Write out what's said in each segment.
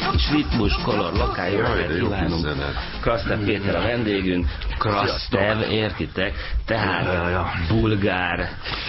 kis ritmus, kolor, lokál, jó reggelt kívánunk. Krasztev Péter a vendégünk. Krasztev, értitek? Tehát bulgár.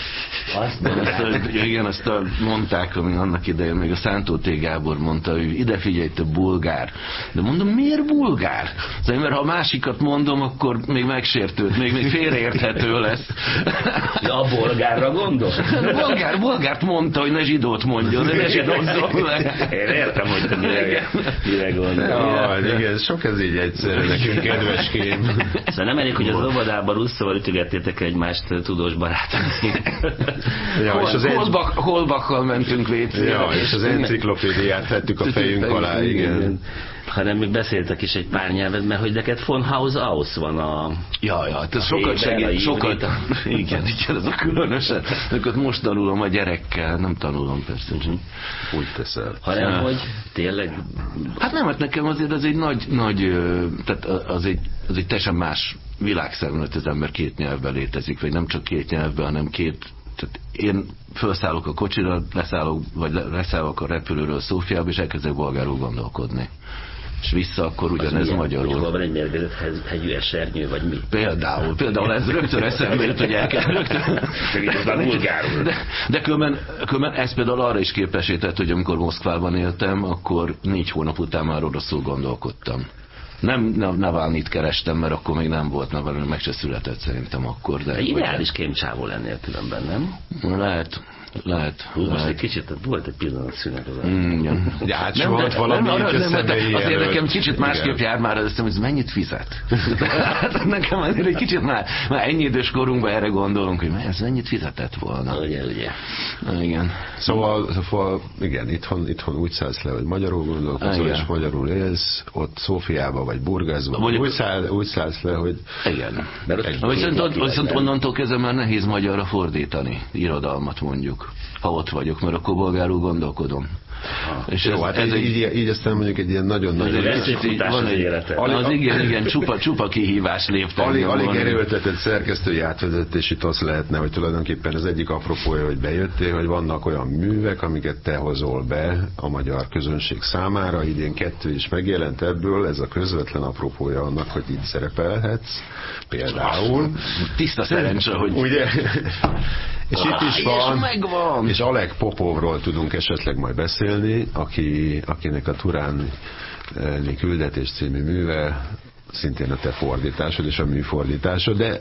Igen, azt mondták, ami annak idején még a Szántó T. Gábor mondta, hogy ide figyelj, te bulgár. De mondom, miért bulgár? Szóval, mert ha a másikat mondom, akkor még megsértőd, még félreérthető lesz. A bolgárra gondol? Bolgárt mondta, hogy ne zsidót mondjon, ne zsidózzon meg. Én értem, hogy te mire gondol. Igen, sok ez így egyszerű, nekünk kedveském. Szóval nem elég, hogy az óvodában russzóval ütögettétek egymást tudós barátok. Ja, Holbakkal mentünk vécére. Ja, és az enciklopédiát vettük a fejünk alá, igen. Hanem még beszéltek is egy pár nyelvet, mert hogy neked von Haus aus van a... Ja, ez sokat segít, sokat. Igen, ez a különösen. Őket most tanulom a gyerekkel, nem tanulom persze. Úgy teszel. Hanem, hogy tényleg... Hát nem, hát nekem azért az egy nagy tehát az egy teljesen más világszemlélet, az ember két nyelvben létezik, vagy nem csak két nyelvben, hanem két. Tehát én felszállok a kocsira, leszállok a repülőről Szófiába, és elkezdek bolgárul gondolkodni. És vissza akkor ugyanez magyarul. Hogy van egy mérgezett hegyű esernyő, vagy mi? Például ez rögtön eszembe jut, hogy el kell rögtön. De különben ez például arra is képesített, hogy amikor Moszkvában éltem, akkor 4 hónap után már oroszul gondolkodtam. Nem Navalnyit kerestem, mert akkor még nem volt Navalnyi, meg se született szerintem akkor. De ideális kémcsávó lennél különben, nem? Lehet. Most egy kicsit, volt egy pillanat szünet az ja, hát nem, volt valami azért nekem kicsit másképp jár már az, hogy mennyit fizet. Nekem azért egy kicsit már ennyi idős korunkban erre gondolunk, hogy ez mennyit fizetett volna. Ugye. Igen. Szóval igen, itthon úgy szállsz le, hogy magyarul gondolkozol, és magyarul élsz, ott Szófiába vagy Burgászban. Úgy szállsz le, hogy... Igen. Viszont onnantól kezdve már nehéz magyarra fordítani irodalmat mondjuk, ha ott vagyok, mert akkor bolgárul gondolkodom. És jó, ez így aztán mondjuk egy ilyen nagyon-nagyon... Van egy élete. Igen, csupa kihívás léptem. Alig erőltetett szerkesztői átvezetési tosz lehetne, hogy tulajdonképpen az egyik apropója, hogy bejöttél, hogy vannak olyan művek, amiket te hozol be a magyar közönség számára. Idén 2 is megjelent ebből, ez a közvetlen apropója annak, hogy itt szerepelhetsz. Például. Tiszta szerencse, hogy... Ugye? És itt is van, és Oleg Popovról tudunk esetleg majd beszélni, akinek a Turáni küldetés című műve szintén a te fordításod és a műfordításod, de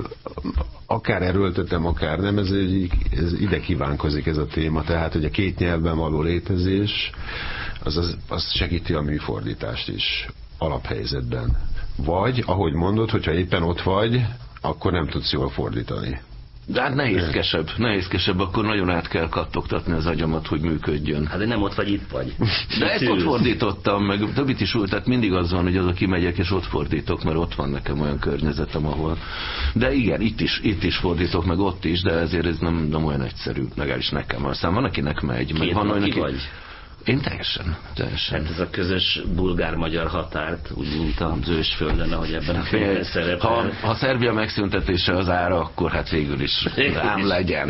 akár erőltetem, akár nem, ez ide kívánkozik ez a téma, tehát hogy a két nyelvben való létezés az segíti a műfordítást is alaphelyzetben. Vagy, ahogy mondod, hogyha éppen ott vagy, akkor nem tudsz jól fordítani. De hát nehézkesebb, akkor nagyon át kell kattogtatni az agyamat, hogy működjön. Hát de nem ott vagy, itt vagy. De ezt ott fordítottam, meg többit is úgy, tehát mindig az van, hogy kimegyek és ott fordítok, mert ott van nekem olyan környezetem, ahol... De igen, itt is fordítok, meg ott is, de ezért ez nem olyan egyszerű, legalábbis nekem. Aztán van, akinek megy. Meg van, aki vagy? Én teljesen. Hát ez a közös bulgár-magyar határt, úgy mint az ősföldön, ahogy ebben a filmben szerepel. Ha Szerbia megszüntetése az ára, akkor hát végül is ám legyen.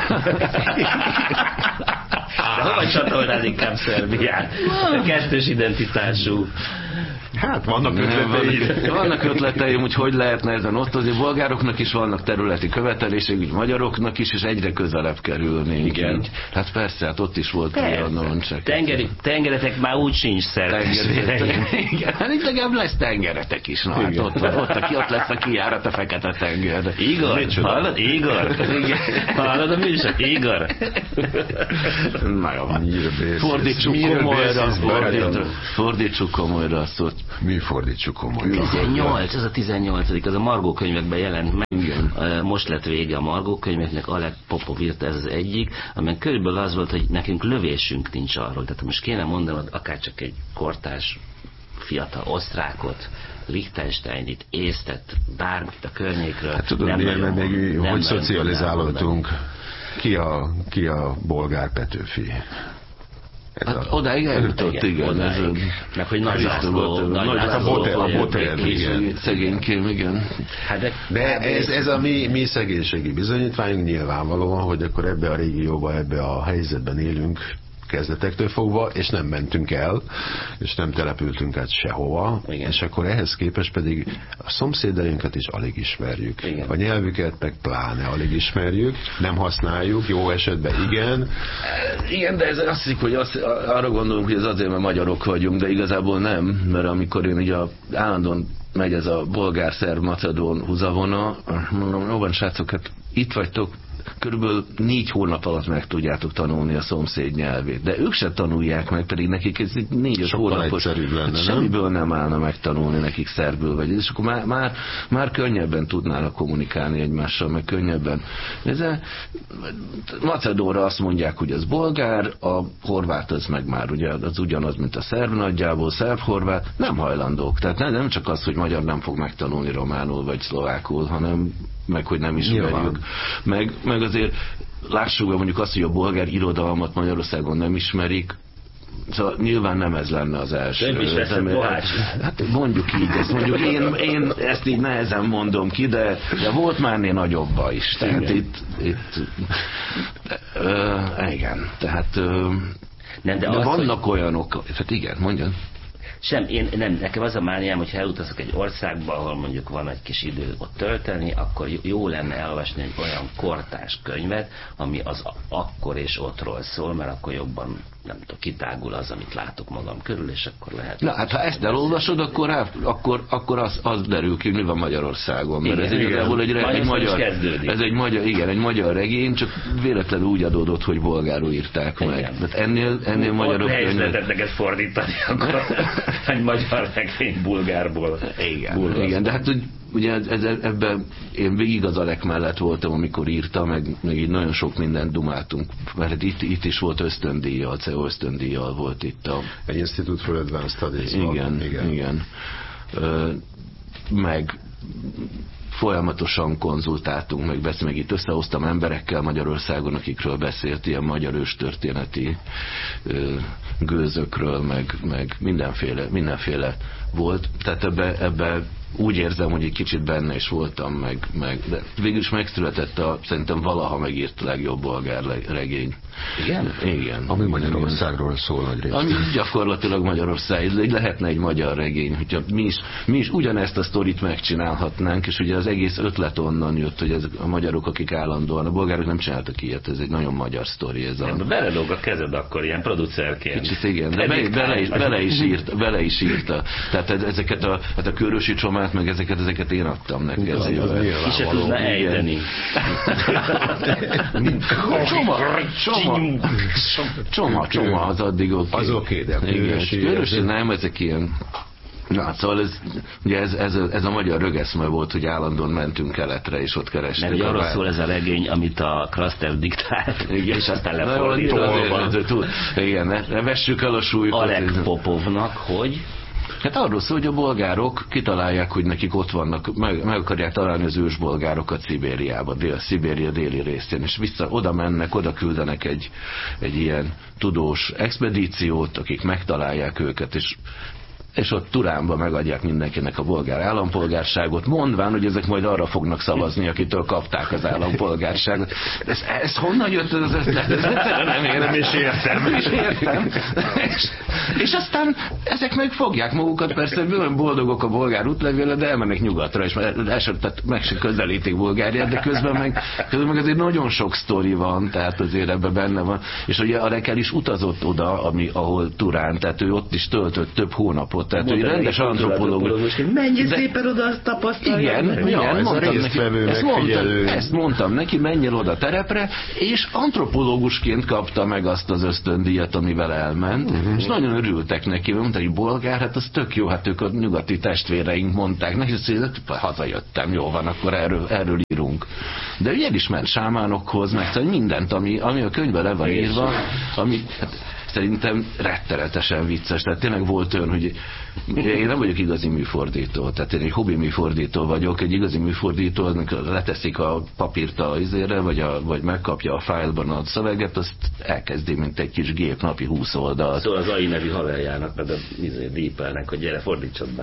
De hova csatolnád inkább Szerbiát? Kettős identitású. Hát vannak ötleteim. Vannak ötleteim, hogy lehetne ezen osztozni. Bolgároknak is vannak területi követelések, úgy magyaroknak is, és egyre közelebb kerülnénk. Igen. Hát persze, hát ott is volt ilyen tengeretek már úgy sincs szervezve. Igen, hát itt legalább lesz tengeretek is. Na, hát ott lesz a kijárat a Fekete-tenger. Igor, hallod? Igor? Hallod a műsor? Igor? Na jó, fordítsuk komolyra a szót. Mi fordítsuk komolyra? 18, ez a 18. az a Margó könyvekben jelent meg. Most lett vége a Margó könyveknek, Oleg Popov írta, ez az egyik, amely körülbelül az volt, hogy nekünk lövésünk nincs arról. Tehát most kéne mondanod akár csak egy kortárs fiatal osztrákot, Liechtensteinit, Észtet, bármit a környékről. Hát tudod, még hogy szocializálódtunk? Ki a bolgár Petőfi? Hát odáig eljutott, igen. Meg hogy Nagy László, a Boter, igen. Szegénykém, igen. De ez a mi szegénységi bizonyítványunk nyilvánvalóan, hogy akkor ebbe a régióba, ebbe a helyzetben élünk, kezdetektől fogva, és nem mentünk el, és nem települtünk át sehova, igen. És akkor ehhez képest pedig a szomszédainkat is alig ismerjük. Igen. A nyelvüket meg pláne alig ismerjük, nem használjuk, jó esetben igen. Igen, de ez azt hiszik, hogy arra gondolunk, hogy ez azért, mert magyarok vagyunk, de igazából nem, mert amikor én ugye állandóan megy ez a bolgár, szerb, macedón húzavona, mondom, jó van, srácok, hát itt vagytok, körülbelül 4 hónap alatt meg tudjátok tanulni a szomszéd nyelvét. De ők se tanulják meg, pedig nekik ez 4-5 hónapos. Lenne, semmiből nem állna megtanulni nekik szerbül, vagy és akkor már könnyebben tudnának kommunikálni egymással, meg könnyebben. Macedónra azt mondják, hogy az bolgár, a horvát az meg már ugye az ugyanaz, mint a szerb nagyjából, szerb-horvát, nem hajlandók. Tehát nem csak az, hogy magyar nem fog megtanulni románul vagy szlovákul, hanem meg hogy nem ismerjük. Meg azért lássuk be mondjuk azt, hogy a bolgár irodalmat Magyarországon nem ismerik, szóval nyilván nem ez lenne az első. Nem is veszem Kohács. Hát mondjuk így, mondjuk én ezt így nehezen mondom ki, de volt már ennél nagyobba is. Tehát itt igen, tehát de vannak olyanok, hát igen, mondjon. Nekem az a mániám, hogyha elutazok egy országba, ahol mondjuk van egy kis idő ott tölteni, akkor jó lenne elolvasni egy olyan kortárs könyvet, ami az akkor és ottról szól, mert akkor jobban, nem tudom, kitágul az, amit látok magam körül, és akkor lehet... Na, hát ha ezt elolvasod, akkor az derül ki, mi van Magyarországon. Mert igen, ez igazából egy magyar regény, csak véletlenül úgy adódott, hogy bolgárul írták meg. Tehát ennél magyarok... Nehéz neked fordítani, akkor egy magyar regény bulgárból. Igen, de hát ugye ebben én végig az Alek mellett voltam, amikor írta, meg így nagyon sok mindent dumáltunk. Mert itt is volt ösztöndíjjal, CEO ösztöndíjjal volt itt a... Egy Institute for Advanced Studies. Igen. Meg folyamatosan konzultáltunk, meg itt összehoztam emberekkel Magyarországon, akikről beszélt, ilyen magyar őstörténeti gőzökről, meg mindenféle volt. Tehát ebbe úgy érzem, hogy egy kicsit benne is voltam, meg de végül is megszületett szerintem valaha megírt legjobb bolgár regény. Igen. Ami Magyarországról szól nagy részt. Ami gyakorlatilag Magyarország, lehetne egy magyar regény, hogyha mi is ugyanezt a sztorit megcsinálhatnánk, és ugye az egész ötlet onnan jött, hogy ez a magyarok, akik állandóan, a bolgárok nem csináltak ilyet, ez egy nagyon magyar sztori. Beledog a kezed akkor ilyen producerként. Kicsit igen, de bele is írta. Tehát ezeket a Körösi Csomát, meg ezeket én adtam neki. Ki se tudna ejteni. Csoma az addig oké. Az oké, de Körösi nem, ezek ilyen... Na, szóval ez a magyar rögeszme volt, hogy állandóan mentünk keletre, és ott kerestük. Mert arról szól ez a regény, amit a Krastev diktált, és aztán lefordítva. Igen, ne vessük el a súlyot. Alek Popovnak, hogy... Hát arról szól, hogy a bolgárok kitalálják, hogy nekik ott vannak, meg akarják találni az ősbolgárokat Szibériába, Szibéria déli részén, és oda mennek, oda küldenek egy ilyen tudós expedíciót, akik megtalálják őket, és ott Turánba megadják mindenkinek a bolgár állampolgárságot, mondván, hogy ezek majd arra fognak szavazni, akitől kapták az állampolgárságot. Ez honnan jött ez az ötlet? Nem is értem. És aztán ezek meg fogják magukat, persze olyan boldogok a bolgár útlevéle, de elmennek nyugatra, és tehát meg se közelítik Bulgáriát, de közben meg azért nagyon sok sztori van, tehát azért ebben benne van. És ugye Alek el is utazott oda, ahol Turán, tehát ő ott is töltött több hónapot. Tehát, hogy rendes antropológus. Menj szépen oda, azt tapasztalja. Ezt mondtam neki, menjél oda terepre, és antropológusként kapta meg azt az ösztöndíjat, amivel elment, és nagyon örültek neki, mondta, hogy bolgár, hát az tök jó, hát ők a nyugati testvéreink mondták neki, hogy hazajöttem, jó van, akkor erről írunk. De ő el is ment sámánokhoz, meg mindent, ami a könyvben le van írva, ami... Szerintem rettenetesen vicces. Tehát tényleg volt olyan, hogy én nem vagyok igazi műfordító, tehát én egy hobbi műfordító vagyok, egy igazi műfordító, amikor leteszik a papírt a izére, vagy megkapja a fájlban a szöveget, azt elkezdi, mint egy kis gép, napi 20 oldalt. Szóval az AI nevű haverjának, meg a dípelnek, hogy gyere, fordítsad bele.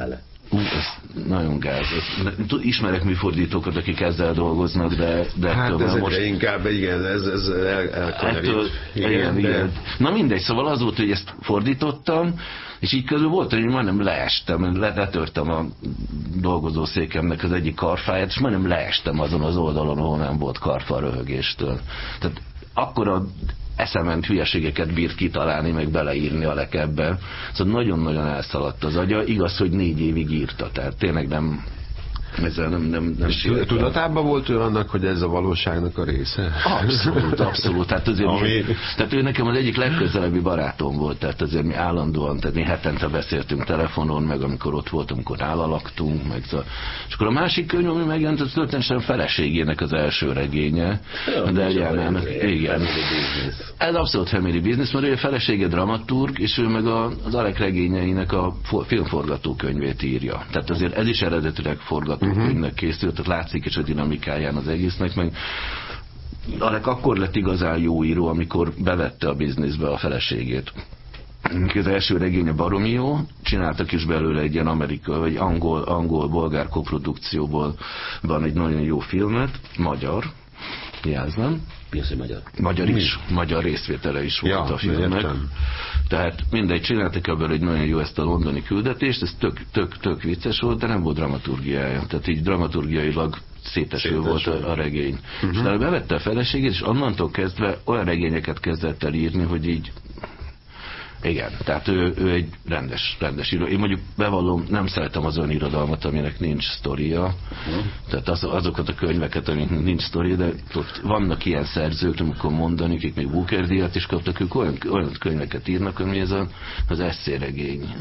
Ez nagyon gáz. Ismerek műfordítókat, akik ezzel dolgoznak, de hát ez most... inkább, igen, ez elkanyarít. Igen. Na mindegy, szóval az volt, hogy ezt fordítottam, és így közül volt, hogy majdnem leestem, letörtem a dolgozószékemnek az egyik karfáját, és majdnem leestem azon az oldalon, ahol nem volt karfa a röhögéstől. Tehát akkora eszement hülyeségeket bírt kitalálni, meg beleírni a lekebbe. Szóval nagyon-nagyon elszaladt az agya. Igaz, hogy 4 évig írta, tehát tényleg nem... Ezzel nem tudatában volt ő annak, hogy ez a valóságnak a része? Abszolút. Tehát ő nekem az egyik legközelebbi barátom volt, tehát azért mi állandóan, tehát mi hetente beszéltünk telefonon, meg amikor ott voltunk, amikor állalaktunk, meg és akkor a másik könyv, ami megjelent, az történetesen feleségének az első regénye. De igen. Ez abszolút family business, mert ő a felesége dramaturg, és ő meg az Alek regényeinek a filmforgatókönyvét írja. Tehát azért ez is eredetileg forgatókönyvnek készült, tehát látszik is a dinamikáján az egésznek, meg Alek akkor lett igazán jó író, amikor bevette a bizniszbe a feleségét. Az első regénye Baromi jó, csináltak is belőle egy ilyen amerikai, vagy angol-bolgár koprodukcióból van egy nagyon jó filmet, magyar, jelzem. Mi az, hogy magyar? Magyar is, magyar részvétele is volt a filmnek. Tehát mindegy, csináltak ebből egy nagyon jó ezt a londoni küldetést, ez tök vicces volt, de nem volt dramaturgiája. Tehát így dramaturgiailag széteső volt a regény. És tehát bevette a feleségét, és onnantól kezdve olyan regényeket kezdett el írni, hogy így igen, tehát ő egy rendes író. Én mondjuk bevallom, nem szeretem az olyan irodalmat, aminek nincs sztoria. Tehát azokat a könyveket, aminek nincs sztoria, de vannak ilyen szerzők, nem akkor mondani, akik még Booker-díjat is kaptak, ők olyan könyveket írnak, ami ez az esszéregény.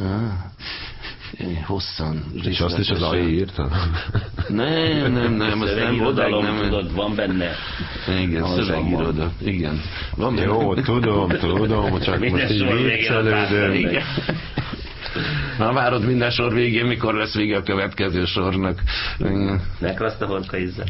Hosszan. És azt is az AI írta? Nem, az nem irodalom, tudod, van benne. Igen, szövegiroda. Igen. Van benne. Jó, tudom, csak most így viccelődöm. Na várod minden sor végén, mikor lesz vége a következő sornak. Meglaszt a horka ízzel.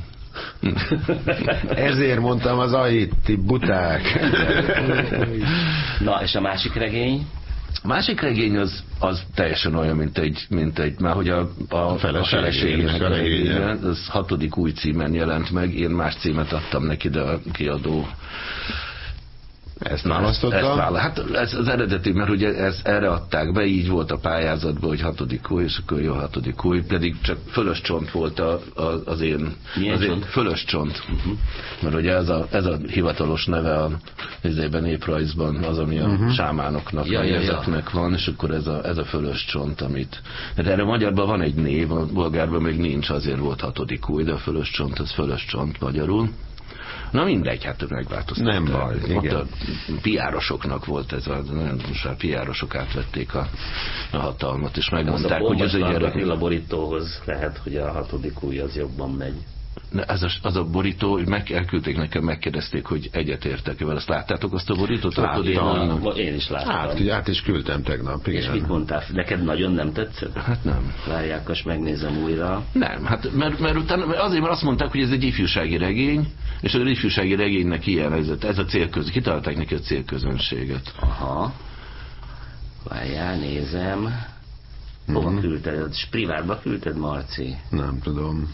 Ezért mondtam az AI-t, ti buták. Na, és a másik regény? A másik regény az teljesen olyan, mint egy már hogy a feleségének a regénye, az 6. új címen jelent meg, én más címet adtam neki, de a kiadó ezt választotta? Hát ez az eredeti, mert ugye erre adták be, így volt a pályázatban, hogy 6. új, és akkor jó 6. új, pedig csak fölös csont volt az én fölös csont. Mert ugye ez a hivatalos neve a néprajzban, az, ami a sámánoknak, ezeknek van, és akkor ez a fölös csont, amit... Hát erre magyarban van egy név, a bolgárban még nincs, azért volt 6. új, de a fölös csont, az fölös csont magyarul. Na mindegy, hát megváltoztatták. Nem baj, igen. Ott a PR-osoknak volt ez, most a PR-osok átvették a hatalmat, és megmondták, hogy ez egy gyerek. A borítóhoz lehet, hogy a 6. új az jobban megy. Az a borító, elküldték nekem, megkérdezték, hogy egyetértek vele. Azt láttátok azt a borítót? Láttam. Én is láttam. Át is küldtem tegnap. Igen. És mit mondtál? Neked nagyon nem tetszett? Hát nem. Várjákas, megnézem újra. Nem, hát mert utána azért, mert azt mondták, hogy ez egy ifjúsági regény, és az ifjúsági regénynek ilyen ez a célközönség. Kitalálták neki a célközönséget. Aha. Várjál, nézem. Hova küldted? Privátba küldted, Marci? Nem tudom.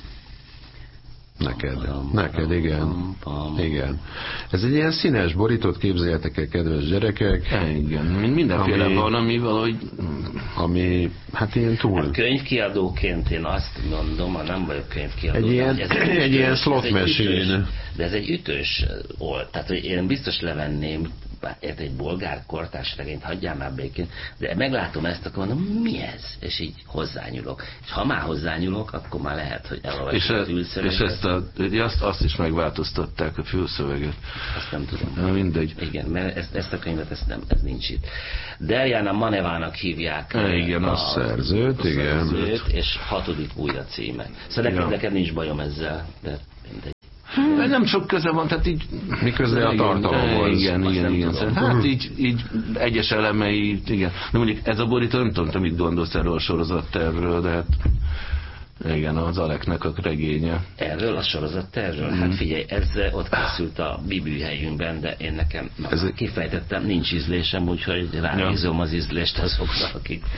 Neked, igen. Igen. Ez egy ilyen színes borítót, képzeljetek el, kedves gyerekek. Igen, mindenféle van, ami valahogy... Ami, hát ilyen túl... Hát könyvkiadóként én azt mondom, nem vagyok könyvkiadó. Egy ilyen slot machine. De ez egy ütős old, tehát hogy én biztos levenném egy bolgár kortárs regényt, hagyjál már békén, de meglátom ezt, akkor mondom, mi ez? És így hozzányúlok. És ha már hozzányúlok, akkor már lehet, hogy elolvasom a fülszöveget. És azt is megváltoztatták, a fülszöveget. Azt nem tudom. Na, mindegy. Igen, mert ezt a könyvet, ez nincs itt. Derjana Manevának hívják. Igen, a szerzőt, igen. És 6. új a címe. Szóval neked nincs bajom ezzel, de mindegy. Nem sok köze van, tehát így... Mi köze a tartalomhoz? Igen. Hát így egyes elemei, igen. De mondjuk ez a borító, nem tudom, te mit gondolsz erről a sorozattervről, de hát... Igen, az Aleknek a regénye. Erről a sorozattervről? Hát figyelj, ez ott készült a bibűhelyünkben, de én nekem kifejtettem, nincs ízlésem, úgyhogy ránézom az ízlést azokra, akik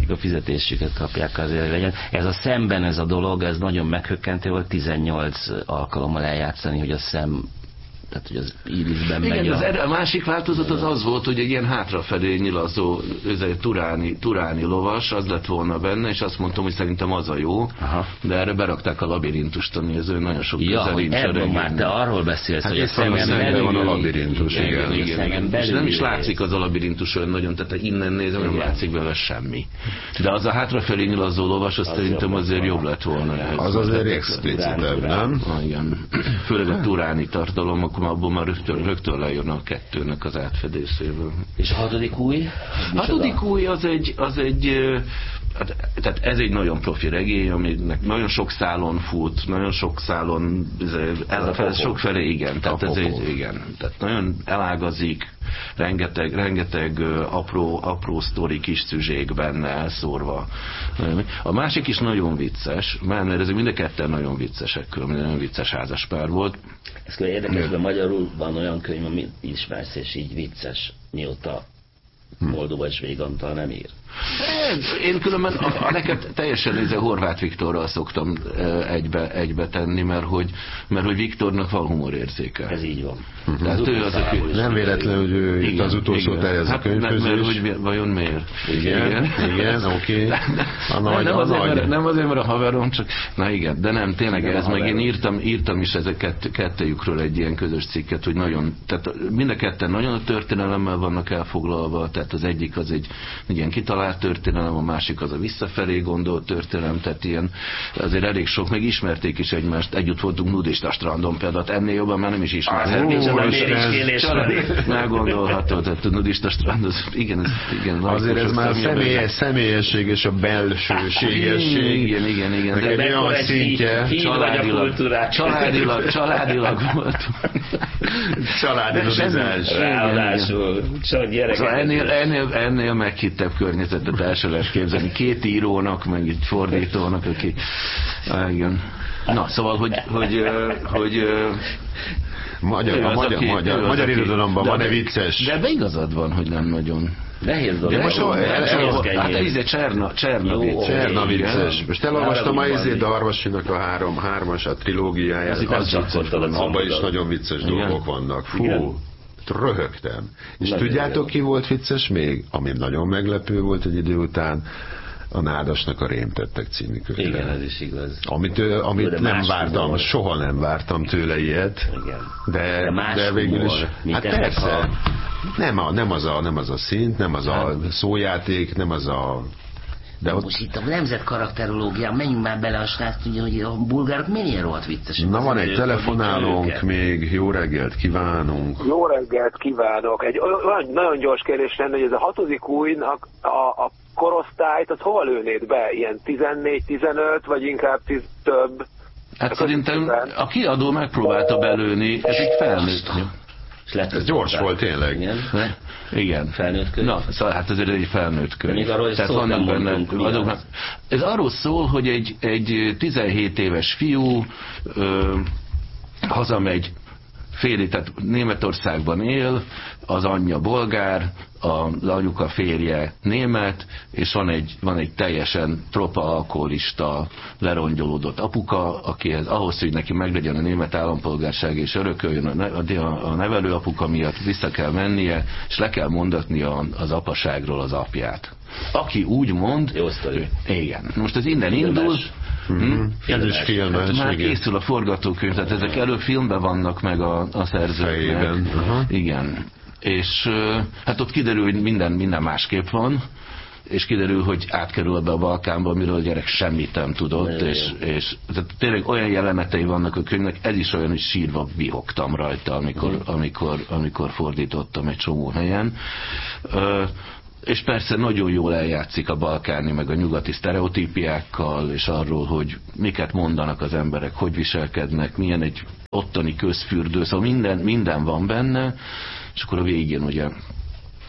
akik a fizetésüket kapják azért, hogy legyen. Ez a szemben ez a dolog, ez nagyon meghökkentő volt, 18 alkalommal eljátszani, hogy a szem, tehát hogy az írisben megy. A másik változat az volt, hogy egy ilyen hátrafelé nyilazó turáni lovas, az lett volna benne, és azt mondtam, hogy szerintem az a jó, aha, de erre berakták a labirintust, ami ez nagyon sok közelint. Ja, már te arról beszélsz, hogy a szemen belül van a labirintus, igen. És nem is látszik az a labirintus olyan nagyon, tehát innen nézem, nem látszik belőle semmi. De az a hátrafelé nyilazó lovas, az szerintem azért jobb lett volna. Az azért explicitebb, nem? Igen. Főleg a turáni tartalom, abból már rögtön lejönne a kettőnek az átfedéséből. És a hatodik új? A hatodik új az egy tehát ez egy nagyon profi regény, aminek nagyon sok szálon fut, nagyon sok szálon sokfelé, igen, tehát ez egy, igen, tehát nagyon elágazik, rengeteg apró sztori, kis szüzsék benne elszórva. A másik is nagyon vicces, mert ezek mind a ketten nagyon viccesek, nagyon vicces házaspár volt. Ez kyllä érdekes, mert magyarul van olyan könyv, amit ismersz, és így vicces, mióta Moldova és Végantal nem ír. Én különben neked teljesen Horváth Viktorral szoktam egybe tenni, mert hogy Viktornak van humorérzéke. Ez így van. Tehát ő az, aki nem véletlen, hogy ő itt az utolsó terjez a könyvközés. Vajon miért? Igen, oké. Nem azért, mert a haverom, csak na igen, de nem, tényleg ez, meg én írtam is ezeket kettejükről egy ilyen közös cikket, hogy nagyon, tehát mind a ketten nagyon a történelemmel vannak elfoglalva, tehát az egyik az egy ilyen kitalált történelem, a másik az a visszafelé gondolt történelem, tehát ilyen azért elég sok, meg ismerték is egymást, együtt voltunk nudista strandon például, ennél jobban már nem is ismerhetnék. Meggondolható, tehát a nudista strand, az, igen. Azért ez már személyesség és a belsőségesség. Igen. De olyan szintje. Családilag volt. Családi nudizás. Ráadásul, csak gyerekek. Ennél meghittebb környezetet el se lehet képzelni. Két írónak, meg egy fordítónak, aki... igen. Na, szóval, hogy magyar irodalomban van-e vicces? De igazad van, hogy nem nagyon. Nehéz dolog. Cserna vicces. Most elolvastam a Darvasinak a hármas, a trilógiáját. Abban is nagyon vicces dolgok vannak. Fú, röhögtem. És tudjátok, ki volt vicces még? Ami nagyon meglepő volt egy idő után, a Nádasnak a Rémtettek című könyve. Igen, ez is igaz. Amit nem vártam, soha nem vártam tőle ilyet. Igen. De végül is. Hát persze. Nem az a szint, nem az a szójáték, nem az a... De most itt a nemzet karakterológia, menjünk már bele, a srác tudja, hogy a bulgárok mennyire rohadt viccesek. Na van egy telefonálónk még, jó reggelt kívánunk. Jó reggelt kívánok. Egy nagyon gyors kérdés lenne, hogy ez a hatodik újnak a korosztályt, az hova lőnéd be? Ilyen 14-15, vagy inkább több? Hát szerintem a kiadó megpróbálta belőni, ez egy felnőtt. Ez gyors volt tényleg. Igen. Felnőtt könyv. Na, szóval hát azért egy felnőtt könyv. Még arról is szót nem mondtunk. Ez arról szól, hogy egy 17 éves fiú hazamegy tehát Németországban él, az anyja bolgár, az anyuka férje német, és van egy teljesen tropa alkoholista, lerongyolódott apuka, akihez ahhoz, hogy neki meglegyen a német állampolgárság és örököljön a nevelő apuka miatt vissza kell mennie, és le kell mondatni az apaságról az apját. Aki úgy mond... Jó sztori. Igen. Most ez innen indul... Ez is filmes. Hát már készül a forgatókönyv, tehát ezek előbb filmben vannak meg a szerzőknek. Igen. És hát ott kiderül, hogy minden másképp van, és kiderül, hogy átkerül be a Balkánba, amiről a gyerek semmit nem tudott, és tehát tényleg olyan jelenetei vannak a könyvnek, ez is olyan, hogy sírva vihogtam rajta, amikor fordítottam egy csomó helyen. És persze nagyon jól eljátszik a balkáni, meg a nyugati sztereotípiákkal, és arról, hogy miket mondanak az emberek, hogy viselkednek, milyen egy ottani közfürdő, szóval minden van benne, és akkor a végén ugye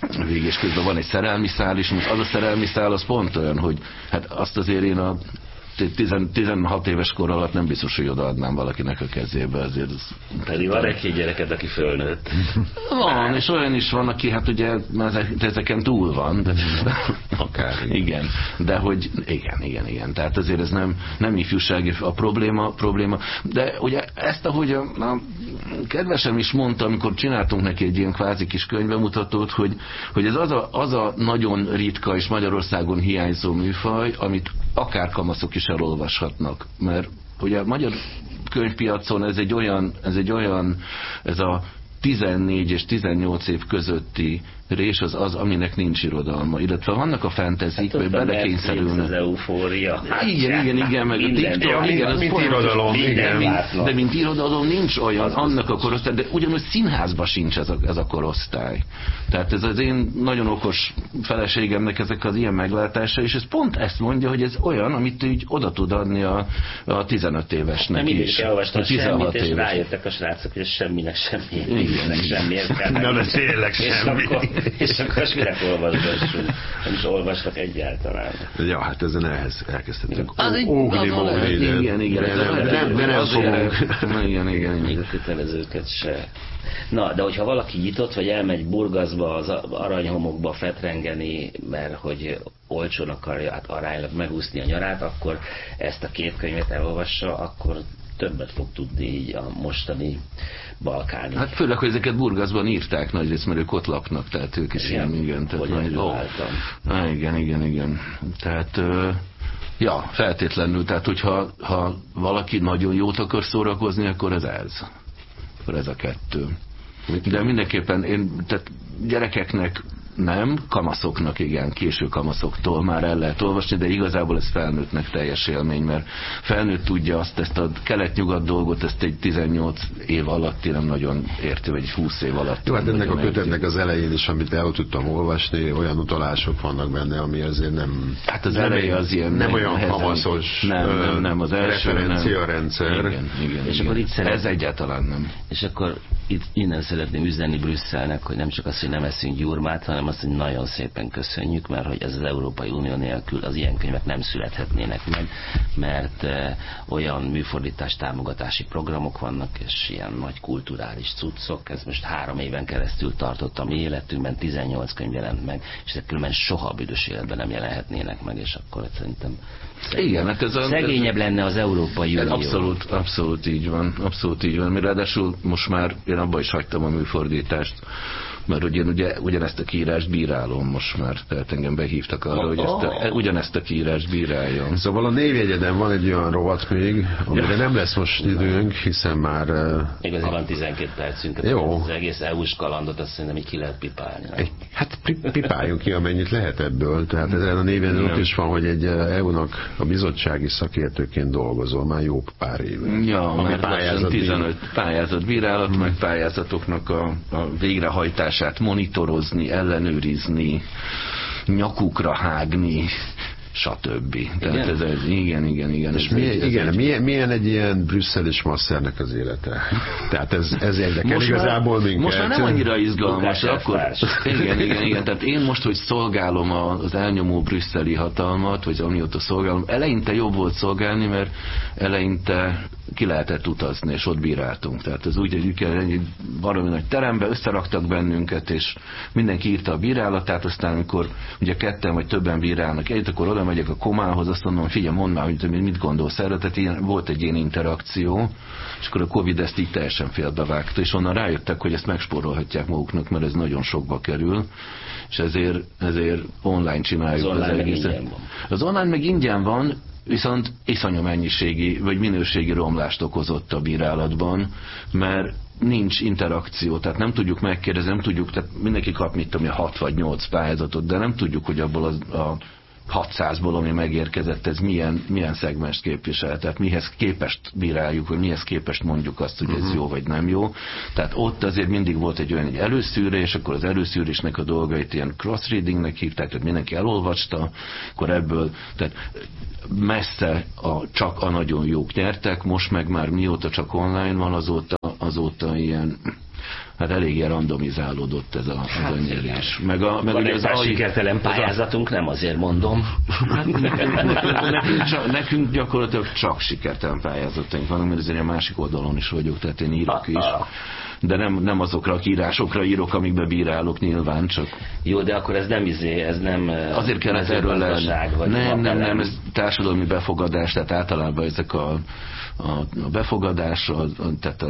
végés közben van egy szerelmi szál, és most az a szerelmi szál az pont olyan, hogy hát azt azért én 16 éves kor alatt nem biztos, hogy odaadnám valakinek a kezébe, azért pedig van egy-két gyereket, aki fölnőtt. Van, és olyan is van, aki hát ugye ezeken túl van, de akár. Igen, de hogy igen. Tehát azért ez nem ifjúsági a probléma, de ugye ezt, ahogy a kedvesem is mondta, amikor csináltunk neki egy ilyen kvázi kis könyvbemutatót, hogy ez az a nagyon ritka és Magyarországon hiányzó műfaj, amit akár kamaszok is elolvashatnak, mert ugye a magyar könyvpiacon ez a 14 és 18 év közötti rés az, aminek nincs irodalma. Illetve vannak a fantasy-k, vagy belekényszerülnek. Az eufória. Igen, meg a TikTok, mint irodalom, igen. De mint irodalom nincs olyan annak a korosztály, de ugyanúgy színházban sincs ez a korosztály. Tehát ez az én nagyon okos feleségemnek ezek az ilyen meglátása, és ez pont ezt mondja, hogy ez olyan, amit így oda tud adni a 15 évesnek nem is. Nem olvastam semmit, és rájöttek a srácok, hogy semminek semmi értelme. Na, de tényleg semmi. És akkor minek olvasgassunk? Nem is olvastak egyáltalán. Ja, hát ezen elkezdhetünk ógni. Igen. De nem fogunk. Igen. Még a kötelezőket se. Na, de hogyha valaki nyitott, vagy elmegy Burgaszba, az aranyhomokba fetrengeni, mert hogy olcsón akarja aránylag megúszni a nyarát, akkor ezt a két könyvet elolvassa, akkor többet fog tudni így a mostani balkáni. Hát főleg, hogy ezeket Burgaszban írták nagyrészt, mert ők ott laknak, tehát ők is igen. Tehát igen. Tehát feltétlenül, tehát hogyha valaki nagyon jót akar szórakozni, akkor ez a kettő. De mindenképpen tehát gyerekeknek nem, kamaszoknak igen, késő kamaszoktól már el lehet olvasni, de igazából ez felnőttnek teljes élmény, mert felnőtt tudja ezt a kelet-nyugat dolgot, ezt egy 18 év alatt nem nagyon érti, vagy egy 20 év alatt. Jó, hát ennek a kötetnek az elején is, amit el tudtam olvasni, olyan utalások vannak benne, ami azért nem... Hát az eleje az ilyen... Nem olyan kamaszos nem, az első referenciarendszer. Igen. És akkor itt ez egyáltalán nem. És akkor innen szeretném üzenni Brüsszelnek, hogy nem csak azt, hogy nem eszünk gyurmát, hanem azt, hogy nagyon szépen köszönjük, mert hogy ez az Európai Unió nélkül az ilyen könyvek nem születhetnének meg, mert olyan műfordítás támogatási programok vannak, és ilyen nagy kulturális cuccok. Ez most 3 éven keresztül tartott a mi életünkben, 18 könyv jelent meg, és ezek különben soha a büdös életben nem jelenhetnének meg, és akkor szerintem szegényebb lenne az Európai Unió. Abszolút így van. Mi ráadásul most már én abba is hagytam a műfordítást, mert ugye ugyanezt a kiírást bírálom most már, tehát engem behívtak arra, hogy ugyanezt a kiírást bíráljam. Szóval a névjegyeden van egy olyan rovat még, amire nem lesz most időnk, hiszen már... Igazán van 12 percünk, az egész EU-s kalandot azt szerintem így ki lehet pipálni. Hát pipáljunk ki, amennyit lehet ebből. Tehát ezen a névjegyeden ott is van, hogy egy EU-nak a bizottsági szakértőként dolgozol már jó pár éve. Ja, mert 15 pályázatbírálat, meg pályázatoknak a végrehajtását monitorozni, ellenőrizni, nyakukra hágni, stb. Tehát igen. És milyen egy ilyen brüsszelis masszernek az élete? Tehát ez érdekel igazából minket. Most már nem annyira izgalmas, akkor igen. Tehát én most, hogy szolgálom az elnyomó brüsszeli hatalmat, vagy amióta szolgálom, eleinte jobb volt szolgálni, mert eleinte ki lehetett utazni, és ott bíráltunk. Tehát ez úgy, hogy egy valami nagy terembe összeraktak bennünket, és mindenki írta a bírálatát, aztán amikor ugye ketten vagy többen bírálnak egyet, akkor oda megyek a komához, azt mondom, figyelj, mondd már, hogy mit gondolsz erre. Tehát volt egy ilyen interakció, és akkor a Covid ezt így teljesen félbevágta, és onnan rájöttek, hogy ezt megspórolhatják maguknak, mert ez nagyon sokba kerül, és ezért online csináljuk az egészet. Az online meg ingyen van, viszont iszonyú mennyiségi vagy minőségi romlást okozott a bírálatban, mert nincs interakció, tehát nem tudjuk megkérdezni, tehát mindenki kap 6 vagy 8 pályázatot, de nem tudjuk, hogy abból a 600-ból, ami megérkezett, ez milyen szegmest képvisel, tehát mihez képest bíráljuk, vagy mihez képest mondjuk azt, hogy ez jó, vagy nem jó. Tehát ott azért mindig volt egy olyan előszűrés, akkor az előszűrésnek a dolgait ilyen cross-readingnek hívták, tehát mindenki elolvasta, akkor ebből, tehát messze csak a nagyon jók nyertek, most meg már mióta csak online van, azóta ilyen hát eléggé randomizálódott ez a nyerés. Meg ugye az sikertelen pályázatunk, nem azért mondom. Hát nekünk gyakorlatilag csak sikertelen pályázataink vannak, mert azért a másik oldalon is vagyok, tehát én írok is. De nem azokra a írásokra írok, amikbe bírálok nyilván, csak... Jó, de akkor ez nem... Azért kellett erről nem, ez társadalmi befogadás, tehát általában ezek a befogadás, tehát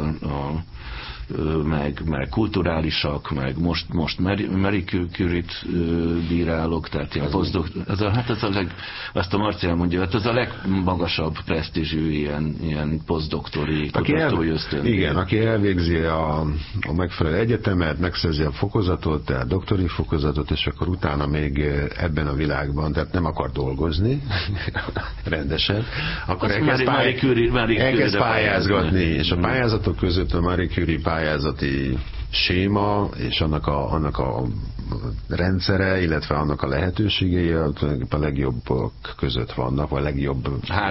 meg kulturálisak, meg most Marie Curie-t bírálok, tehát ilyen azt a Marciál mondja, hát ez a legmagasabb presztízsű ilyen posztdoktori kutatói ösztöndíj. Igen, aki elvégzi a megfelelő egyetemet, megszerzi a fokozatot, tehát doktori fokozatot, és akkor utána még ebben a világban, tehát nem akar dolgozni rendesen, akkor elkezd pályázgatni, és a pályázatok között a Marie Curie pályázati séma és annak a rendszere, illetve annak a lehetőségei a legjobbak között vannak, vagy a legjobb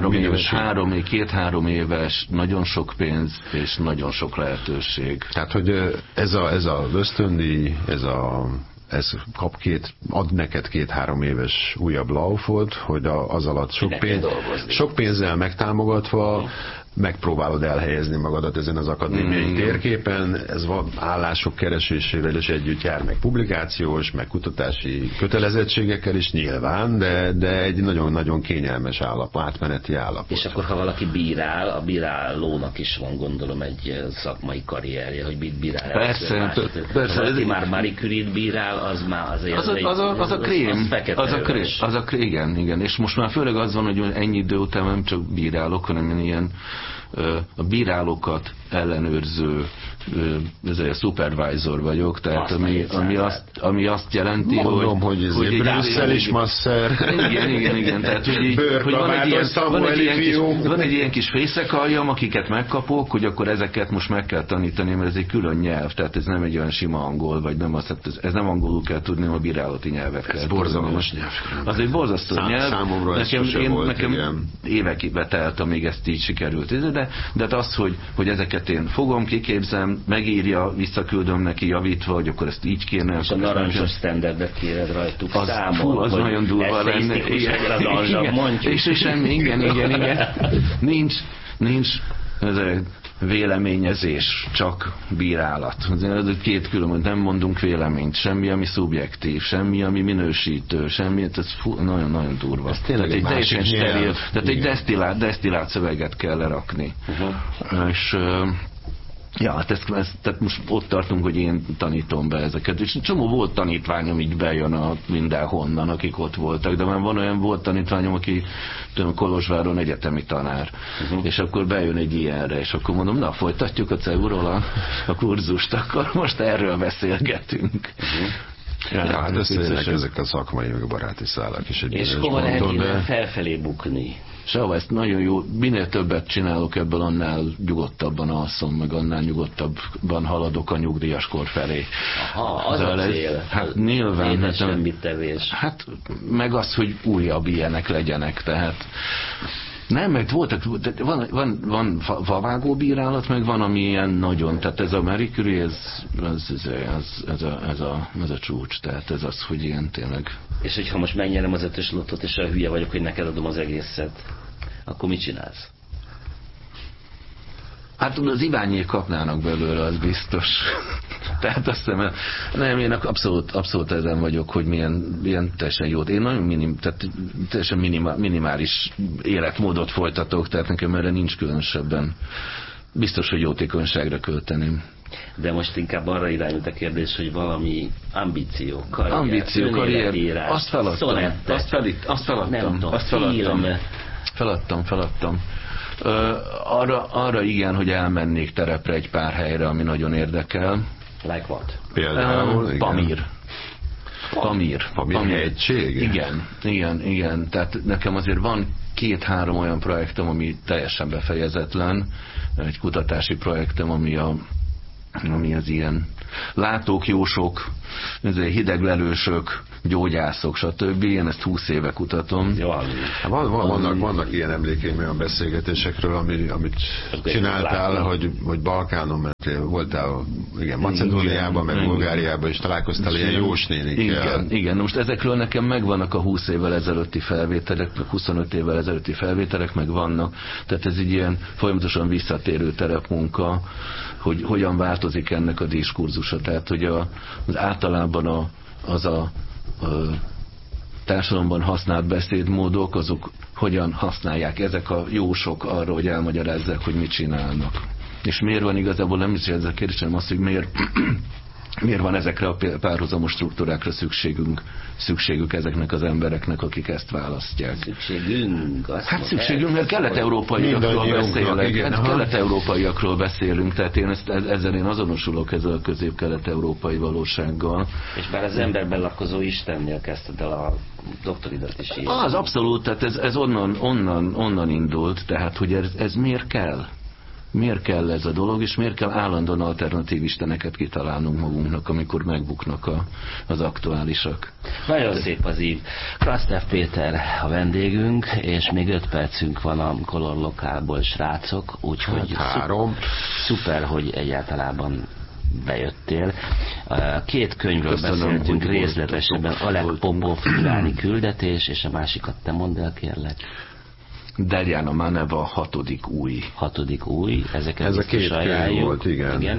2-3 éves, nagyon sok pénz és nagyon sok lehetőség. Tehát, hogy ez a ösztöndíj, ez ad neked 2-3 éves újabb laufot, hogy az alatt sok pénzzel megtámogatva megpróbálod elhelyezni magadat ezen az akadémiai térképen, ez van állások keresésével is együtt jár, meg publikációs, meg kutatási kötelezettségekkel is nyilván, de egy nagyon-nagyon kényelmes átmeneti állapot. És akkor, ha valaki bírál, a bírálónak is van, gondolom, egy szakmai karrierje, hogy mit bírál. Persze. Valaki már Marie Curie-t bírál, az már azért... Az a krém. Az a krém, igen. És most már főleg az van, hogy ennyi idő után nem csak bírálok, hanem ilyen a bírálókat ellenőrző supervisor vagyok, tehát ami azt jelenti, mondom, hogy ez egy Brüsszel is masszer. Igen, tehát hogy van egy ilyen kis fészekalljam, akiket megkapok, hogy akkor ezeket most meg kell tanítani, mert ez egy külön nyelv, tehát ez nem egy olyan sima angol, vagy nem ez nem angolul kell tudni, a bírálati nyelvekkel. Ez borzalmas nyelv. Az egy borzasztó nyelv. Számomra nekem évekig telt, amíg ezt így sikerült. De az, hogy ezeket én fogom, kiképzem, megírja, visszaküldöm neki javítva, hogy akkor ezt így kéne. És a narancsos standardet kéred rajtuk számon. Az nagyon durva lenne. Igen. Nincs véleményezés, csak bírálat. Ez két külön, nem mondunk véleményt, semmi, ami szubjektív, semmi, ami minősítő, semmi, ez nagyon-nagyon durva. Ez tényleg egy másik steril. Tehát egy desztillált szöveget kell lerakni. És tehát most ott tartunk, hogy én tanítom be ezeket. És csomó volt tanítványom, így bejön mindenhonnan, akik ott voltak, de már volt tanítványom, aki Kolozsváron egyetemi tanár. És akkor bejön egy ilyenre, és akkor mondom, na, folytatjuk a CEU-ról a kurzust, akkor most erről beszélgetünk. Hát összejönnek ezek a szakmai, meg a baráti szálak is. És hova lehet felfelé bukni? Sehova, ezt nagyon jó, minél többet csinálok ebből, annál nyugodtabban alszom, meg annál nyugodtabban haladok a nyugdíjas kor felé. Aha, az a cél. Hát nyilván. Semmit tevés. Hát meg az, hogy újabb ilyenek legyenek, tehát nem, mert van favágó bírálat, meg van, ami ilyen nagyon, tehát ez a Marie Curie, ez a csúcs, tehát ez az, hogy ilyen tényleg. És hogyha most megnyerem az 5-ös lottót, és a hülye vagyok, hogy neked adom az egészet, akkor mit csinálsz? Hát az Iványék kapnának belőle, az biztos. Tehát azt hiszem, nem, én abszolút ezen vagyok, hogy milyen teljesen jót. Én nagyon teljesen minimális életmódot folytatok, tehát nekem erre nincs különösebben. Biztos, hogy jótékonyságra költeném. De most inkább arra irányult a kérdés, hogy valami ambíció, karrier, azt feladtam. Arra igen, hogy elmennék terepre egy pár helyre, ami nagyon érdekel. Like what? Például? Pamír hegység? Igen. Tehát nekem azért van 2-3 olyan projektem, ami teljesen befejezetlen. Egy kutatási projektem, ami az ilyen látók, jósok, hideg lelősök, gyógyászok, stb. Én ezt 20 éve kutatom. Vannak ilyen emlékeim olyan beszélgetésekről, amit csináltál, hogy Balkánon mentél, voltál, igen, Macedóniában, meg Bulgáriában, és találkoztál ilyen jósnénikkel. Igen, most ezekről nekem megvannak a 20 évvel ezelőtti felvételek, 25 évvel ezelőtti felvételek meg vannak. Tehát ez egy ilyen folyamatosan visszatérő terepmunka, hogy hogyan változik ennek a diskurzusa. Tehát, hogy az általában az a társadalomban használt beszédmódok, azok hogyan használják ezek a jósok arra, hogy elmagyarázzák, hogy mit csinálnak. És miért van igazából, nem is ezzel kérdésem azt, hogy miért van ezekre a párhuzamos struktúrákra szükségük ezeknek az embereknek, akik ezt választják. Szükségünk, mert kelet-európaiakról beszélek. Kelet-európaiakról beszélünk, tehát ezzel én azonosulok ezzel a közép-kelet-európai valósággal. És bár az emberben lakozó Istennél kezdted el a doktoridat is írni. Az abszolút, tehát ez onnan indult, tehát hogy ez miért kell? Miért kell ez a dolog, és miért kell állandóan alternatív isteneket kitalálnunk magunknak, amikor megbuknak az aktuálisak? Nagyon szép az ív. Krasztev Péter a vendégünk, és még 5 percünk van a Color Lokálból, srácok, úgyhogy szuper, hogy egyáltalán bejöttél. 2 könyvről beszéltünk részletesebben, Oleg Popov Uráni küldetés, és a másikat te mondd el, kérlek. Derjana Maneva 6. új. Ezeket ez a 2 könyv volt, igen.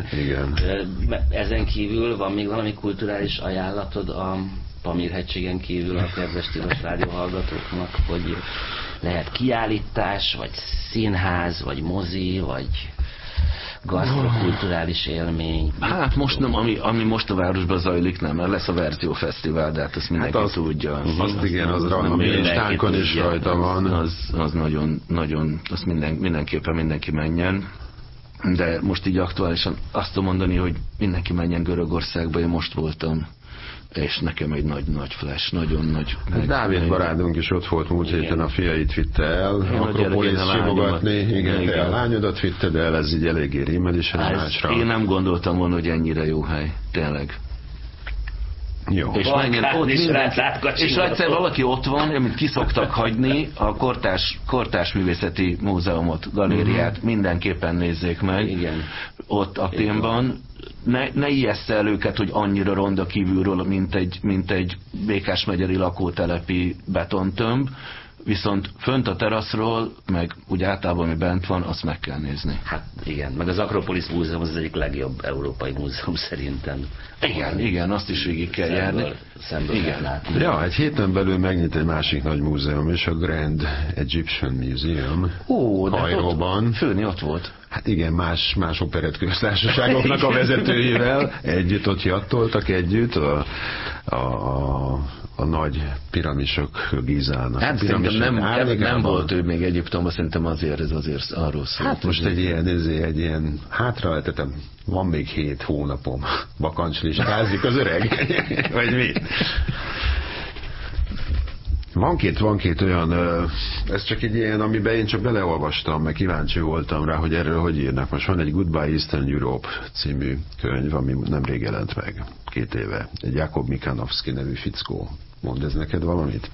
Ezen kívül van még valami kulturális ajánlatod a Pamír-hegységen kívül a kedves Tilos rádió hallgatóknak, hogy lehet kiállítás, vagy színház, vagy mozi, vagy gasztrokulturális élmény. Hát most nem, ami most a városban zajlik, nem, mert lesz a Verzió Fesztivál, de hát azt mindenki tudja. Azt igen, a mi listánkon is rajta van. Az nagyon, azt mindenképpen mindenki menjen. De most így aktuálisan azt tudom mondani, hogy mindenki menjen Görögországba, én most voltam. És nekem egy nagy flash, nagyon nagy. Dávid barátunk is ott volt múlt héten, a fiait vitte el, Akropolis simogatni, igen, te a lányodat vitted el, ez így eléggé rímel is egymásra. Én nem gondoltam volna, hogy ennyire jó hely, tényleg. Jó. És egyszer valaki ott van, amit kiszoktak hagyni, a Kortárs Művészeti Múzeumot, galériát mindenképpen nézzék meg. Igen. Ott Athénban. Ne ijessze el őket, hogy annyira ronda kívülről, mint egy Békás megyeri lakótelepi betontömb, viszont fönt a teraszról, meg úgy általában, ami bent van, azt meg kell nézni. Hát igen, meg az Akropolis Múzeum az egyik legjobb európai múzeum szerintem. Igen, azt is végig kell járni. Igen. Ja, egy héten belül megnyit egy másik nagy múzeum, és a Grand Egyptian Museum Kairóban. Főni ott volt. Hát igen, más operett köztársaságoknak a vezetőivel együtt ott jattoltak együtt a nagy piramisok Gizának. Hát nem volt ő még Egyiptomban, szerintem azért ez azért arról szólt. Hát most egy ilyen hátraeltetem, van még 7 hónapom, bakancslistázik az öreg, vagy mi? Van két olyan, ez csak egy ilyen, amiben én csak beleolvastam, meg kíváncsi voltam rá, hogy erről hogy írnak. Most van egy Goodbye Eastern Europe című könyv, ami nemrég jelent meg, 2 éve. Egy Jakob Mikanovszki nevű fickó. Mondd ez neked valamit?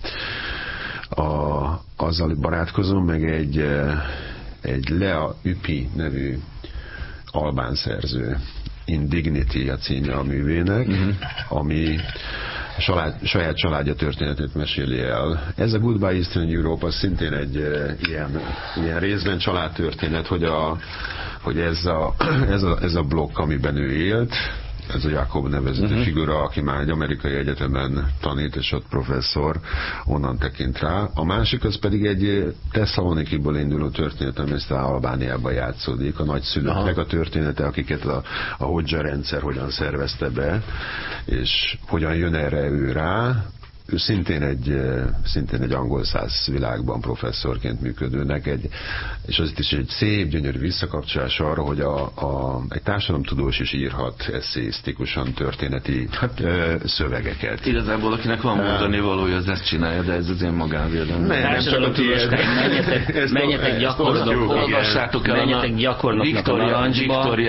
Azzal barátkozom, meg egy Lea Üpi nevű albán szerző. Indignity a címe a művének, ami saját családja történetét meséli el. Ez a Goodbye Eastern Europe az szintén egy ilyen részben családtörténet, hogy ez a blokk, amiben ő élt, ez a Jakob nevezetű figura, aki már egy amerikai egyetemen tanít, és ott professzor, onnan tekint rá. A másik az pedig egy Tesszalonikiból induló történet, ami ezt Albániában játszódik, a nagyszülőknek a története, akiket a Hodzsa rendszer hogyan szervezte be, és hogyan jön erre ő rá. Ő szintén egy angol száz világban professzorként működőnek, és az itt is egy szép, gyönyörű visszakapcsolás arra, hogy egy társadalomtudós is írhat eszéisztikusan történeti szövegeket. Igazából akinek van mondani valója, az ezt csinálja, de ez az én magánvédelem. Nem csak a tiéd. Menjetek gyakornoknak a narancsba. Viktor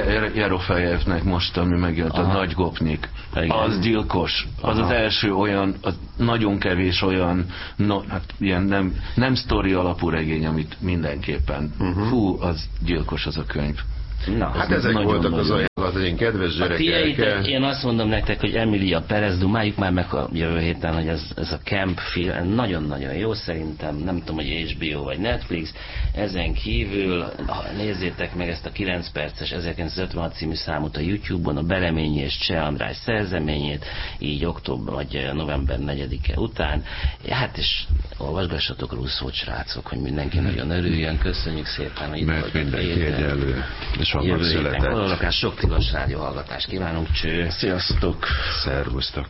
Jerofejevnek most, ami megjelent, a Nagy Gopnik. Az gyilkos. Az első olyan, nagyon kevés olyan, hát ilyen nem sztori alapú regény, amit mindenképpen, az gyilkos az a könyv. Na, hát ezek voltak az ajánlataink, kedves gyerekek. Én azt mondom nektek, hogy Emilia Perez, dumáljuk már meg a jövő héten, hogy ez a Camp film nagyon-nagyon jó szerintem, nem tudom, hogy HBO vagy Netflix, ezen kívül nézzétek meg ezt a 9 perces 1956 című számot a YouTube-on, a Beleményi és Cseh András szerzeményét, így október vagy november 4-e után. Hát és olvasgassatok Rousseau-t, srácok, hogy mindenki nagyon örüljön, köszönjük szépen, hogy itt mert mindenki egyelő. Jövő héten Korolakás, sok tilos rádióhallgatást kívánunk, cső! Sziasztok! Szervusztok!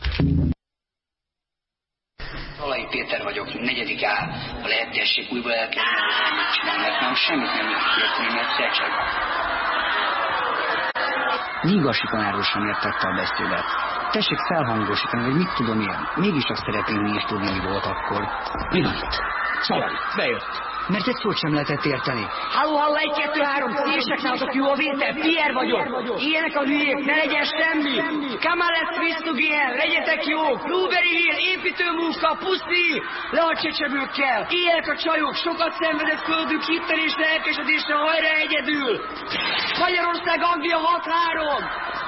Alai Péter vagyok, 4. A. Ha lehet tessék újból elkezdeni, mit csinálni, mert már semmit nem érteni, mert recseg. Nyígasi tanárról sem értette a beszédet. Tessék felhangosítani, hogy mit tudom én. Mégis azt szeretném mi is tudni, mi volt akkor. Mi van itt? Szóval, bejött. Mert egy szót sem lehetett érteni. Halló, 1, 2, 3, szívesek nálatok jó a vétel, Pierre vagyok. Ilyenek a hülyék, ne legyen semmi. Come on, let's twist together, legyetek jók. Blueberry Hill, építőmunka, puszi. Le a csecsemőkkel. Ilyenek a csajok, sokat szenvedett földük, hittel és lelkesedésre, hajrá egyedül. Magyarország, Anglia 6-3.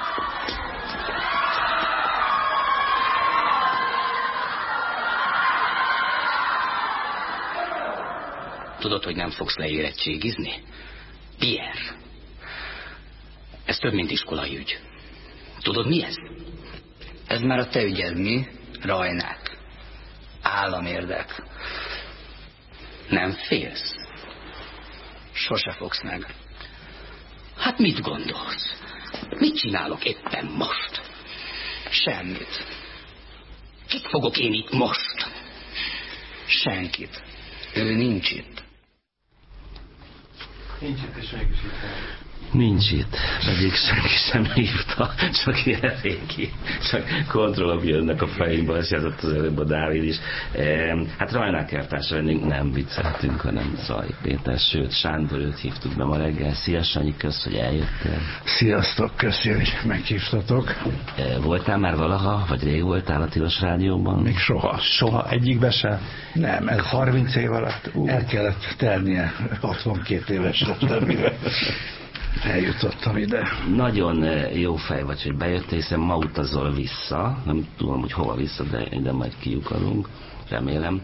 Tudod, hogy nem fogsz leérettségizni? Pierre. Ez több, mint iskolai ügy. Tudod, mi ez? Ez már a te ügyed, mi? Rajnák. Államérdek. Nem félsz? Sose fogsz meg. Hát mit gondolsz? Mit csinálok éppen most? Semmit. Kit fogok én itt most? Senkit. Ő nincs itt. Nincs itt, és mégis itt van. Nincs itt, pedig senki sem hívta, csak ilyen régi, csak kontrollok jönnek a fejünkbe, ezt játszott az előbb a Dávid is. Hát Rajnák elvtársa vendünk, nem vicceltünk, hanem Szalai Péter, sőt Sándor, őt hívtuk be ma reggel. Szia Sanyi, kösz, hogy eljöttél. Sziasztok, köszi, hogy meghívtatok. Voltál már valaha, vagy rég voltál a Tilos Rádióban? Még soha. Soha, egyikbe se? Nem, ez 30 év alatt el kellett tennie, 62 éves lettem, mire eljutottam ide. Nagyon jó fej vagy, hogy bejöttél, hiszen ma utazol vissza, nem tudom, hogy hova vissza, de ide majd kiukadunk, remélem.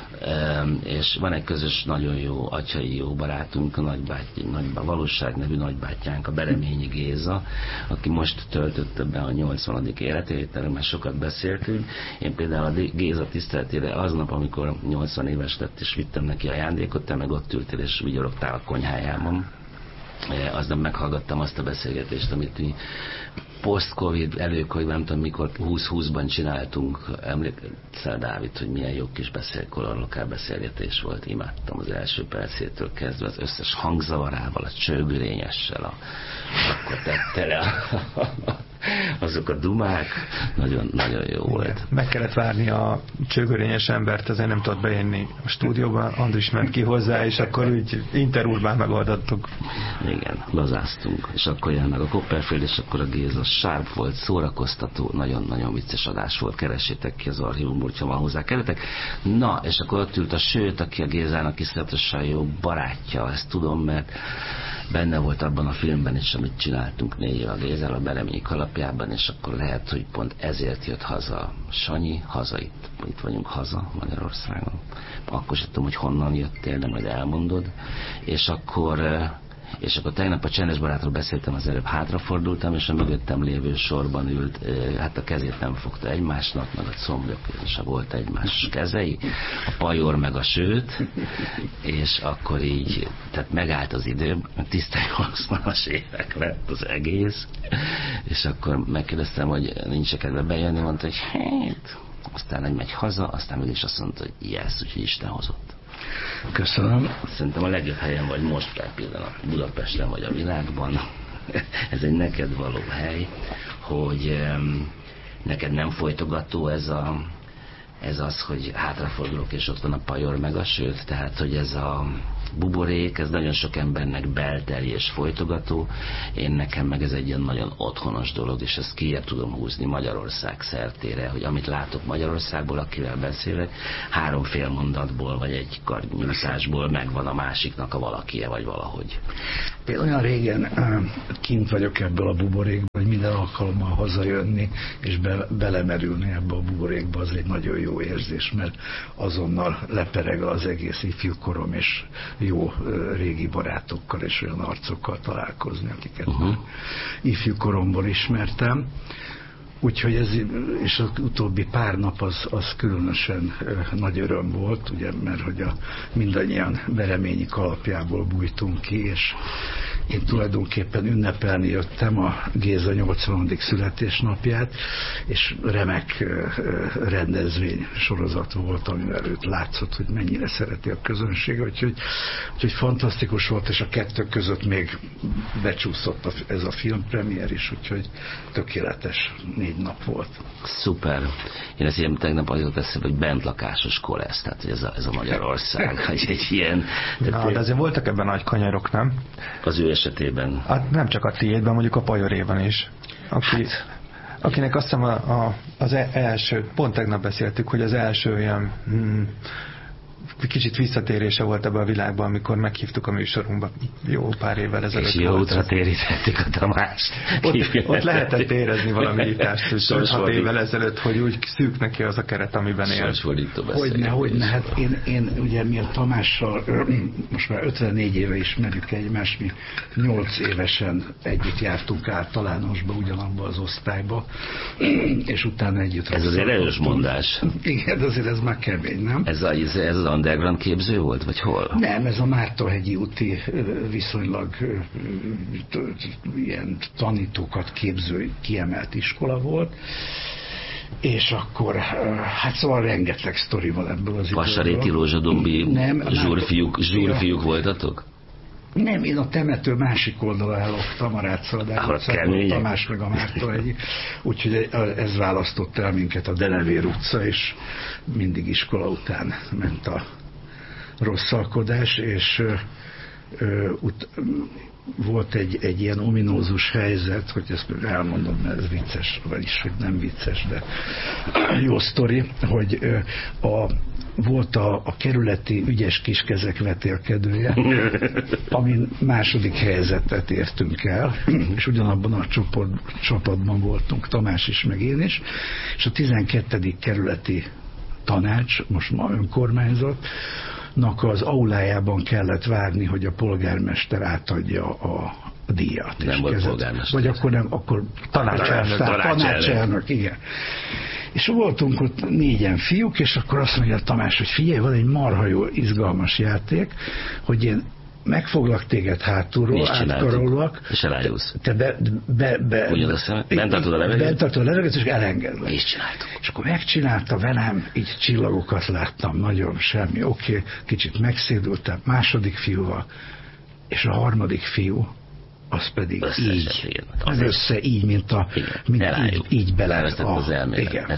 És van egy közös, nagyon jó atyai jó barátunk, a Valóság nevű nagybátyánk, a Beleményi Géza, aki most töltötte be a 80. életét, erről már sokat beszéltünk. Én például a Géza tiszteletére aznap, amikor 80 éves lett, és vittem neki ajándékot, te meg ott ültél és vigyorogtál a konyhájában. Aznap meghallgattam azt a beszélgetést, amit mi post-covid, előkovid, nem tudom mikor, 20-20-ban csináltunk. Emlékszel, Dávid, hogy milyen jó kis lokál beszélgetés volt. Imádtam az első percétől kezdve az összes hangzavarával, a csőgürényessel, akkor tette le azok a dumák. Nagyon, nagyon jó volt. Meg kellett várni a csőgörényes embert, ezért nem tudott bejönni a stúdióba. Andris ment ki hozzá, és akkor úgy interurbán megoldottuk. Igen, lazáztunk. És akkor jön meg a Copperfield, és akkor a Géza sárp volt, szórakoztató, nagyon-nagyon vicces adás volt. Keressétek ki az archívumból, ha van hozzá keretek. Na, és akkor ott ült a Sőt, aki a Gézának iszonyatosan jó barátja, ezt tudom, mert benne volt abban a filmben is, amit csináltunk 4 év a Gézával, a Beleményi kalapjában, és akkor lehet, hogy pont ezért jött haza Sanyi, haza itt vagyunk haza Magyarországon. Akkor sem tudom, hogy honnan jöttél, de majd elmondod. És akkor tegnap a Csendes Barátról beszéltem, az előbb hátrafordultam, és a mögöttem lévő sorban ült, hát a kezét nem fogta egymásnak, meg a combjak se volt egymás kezei, a Pajor meg a Sőt, és akkor így, tehát megállt az idő, tiszta 80-as évek lett az egész, és akkor megkérdeztem, hogy nincs kedve bejönni, mondta, hogy hát, aztán egy megy haza, aztán mégis azt mondta, hogy yes, úgyhogy Isten hozott. Köszönöm. Szerintem a legjobb helyen vagy most per pillanat, Budapesten vagy a világban. Ez egy neked való hely, hogy neked nem folytogató ez az, hogy hátrafordulok, és ott van a Pajor meg a Sőt, tehát, hogy buborék, ez nagyon sok embernek belteri és folytogató, nekem meg ez egy ilyen nagyon otthonos dolog, és ezt kijebb tudom húzni Magyarország szertére, hogy amit látok Magyarországból, akivel beszélek, 3 fél mondatból, vagy egy karnyújtásból megvan a másiknak a valakie, vagy valahogy. Én olyan régen kint vagyok ebből a buborékból, hogy minden alkalommal hazajönni, és belemerülni ebbe a buborékba, az egy nagyon jó érzés, mert azonnal lepereg az egész ifjúkorom, és jó régi barátokkal és olyan arcokkal találkozni, akiket ifjúkoromból ismertem. Úgyhogy ez, és az utóbbi pár nap az különösen nagy öröm volt, ugye, mert hogy mindannyian Bereményi kalapjából bújtunk ki, és én tulajdonképpen ünnepelni jöttem a Géza 80. születésnapját, és remek rendezvény sorozat volt, amivel őt látszott, hogy mennyire szereti a közönség, úgyhogy fantasztikus volt, és a kettő között még becsúszott ez a filmpremiér is, úgyhogy tökéletes 4 nap volt. Szuper. Én ezt ilyen tegnap azért teszem, hogy bentlakásos kolesz, tehát hogy ez a Magyarország, hogy egy ilyen... Na, de azért voltak ebben nagy kanyarok, nem? Az ő esetében. Hát nem csak a tiédben, mondjuk a Pajoréban is. Akinek azt hiszem az első, pont tegnap beszéltük, hogy az első olyan kicsit visszatérése volt ebben a világban, amikor meghívtuk a műsorunkba jó pár évvel ezelőtt. És jó útra térítettük a Tamást. Ott lehetett érezni valami ítást, 5-6 évvel ezelőtt, hogy úgy szűk neki az a keret, amiben él. Hogyne, hát én ugye mi a Tamással most már 54 éve ismerjük egymást, mi 8 évesen együtt jártunk általánosba, ugyanabba az osztályba, és utána együtt... Ez azért erős mondás. Igen, azért ez már kemény, nem? Ez az underground képző volt, vagy hol? Nem, ez a Mártonhegyi úti viszonylag ilyen tanítókat képző kiemelt iskola volt, és akkor, hát szóval rengeteg sztori van ebből az időből. Vasaréti Rózsadombi zsúrfiúk voltatok? Nem, én a temető másik oldalán laktam, a Rácz-Szaládár utcában, Tamás meg a Mártonhegyi, úgyhogy ez választott el minket a Denevér utca, és mindig iskola után ment a rosszalkodás, és volt egy ilyen ominózus helyzet, hogy ezt elmondom, mert ez vicces, vagyis, hogy nem vicces, de jó sztori, hogy volt a kerületi ügyes kiskezek vetélkedője, amin második helyzetet értünk el, és ugyanabban a csapatban voltunk, Tamás is, meg én is, és a 12. kerületi tanács, most ma önkormányzatnak az aulájában kellett várni, hogy a polgármester átadja a díjat. Nem volt polgármester. Vagy akkor nem, akkor tanácselnök, igen. És voltunk ott 4-en fiúk, és akkor azt mondja Tamás, hogy figyelj, van egy marha jó, izgalmas játék, hogy én megfoglak téged hátulról, átkarolok. És elájulsz. Te bent tartod a levegőt, és elengedve. És csináltuk. És akkor megcsinálta velem, így csillagokat láttam, nagyon semmi, oké, kicsit megszédültem, második fiúval, és a harmadik fiú, az pedig így. Az össze így, mint így bele. Az elmélet.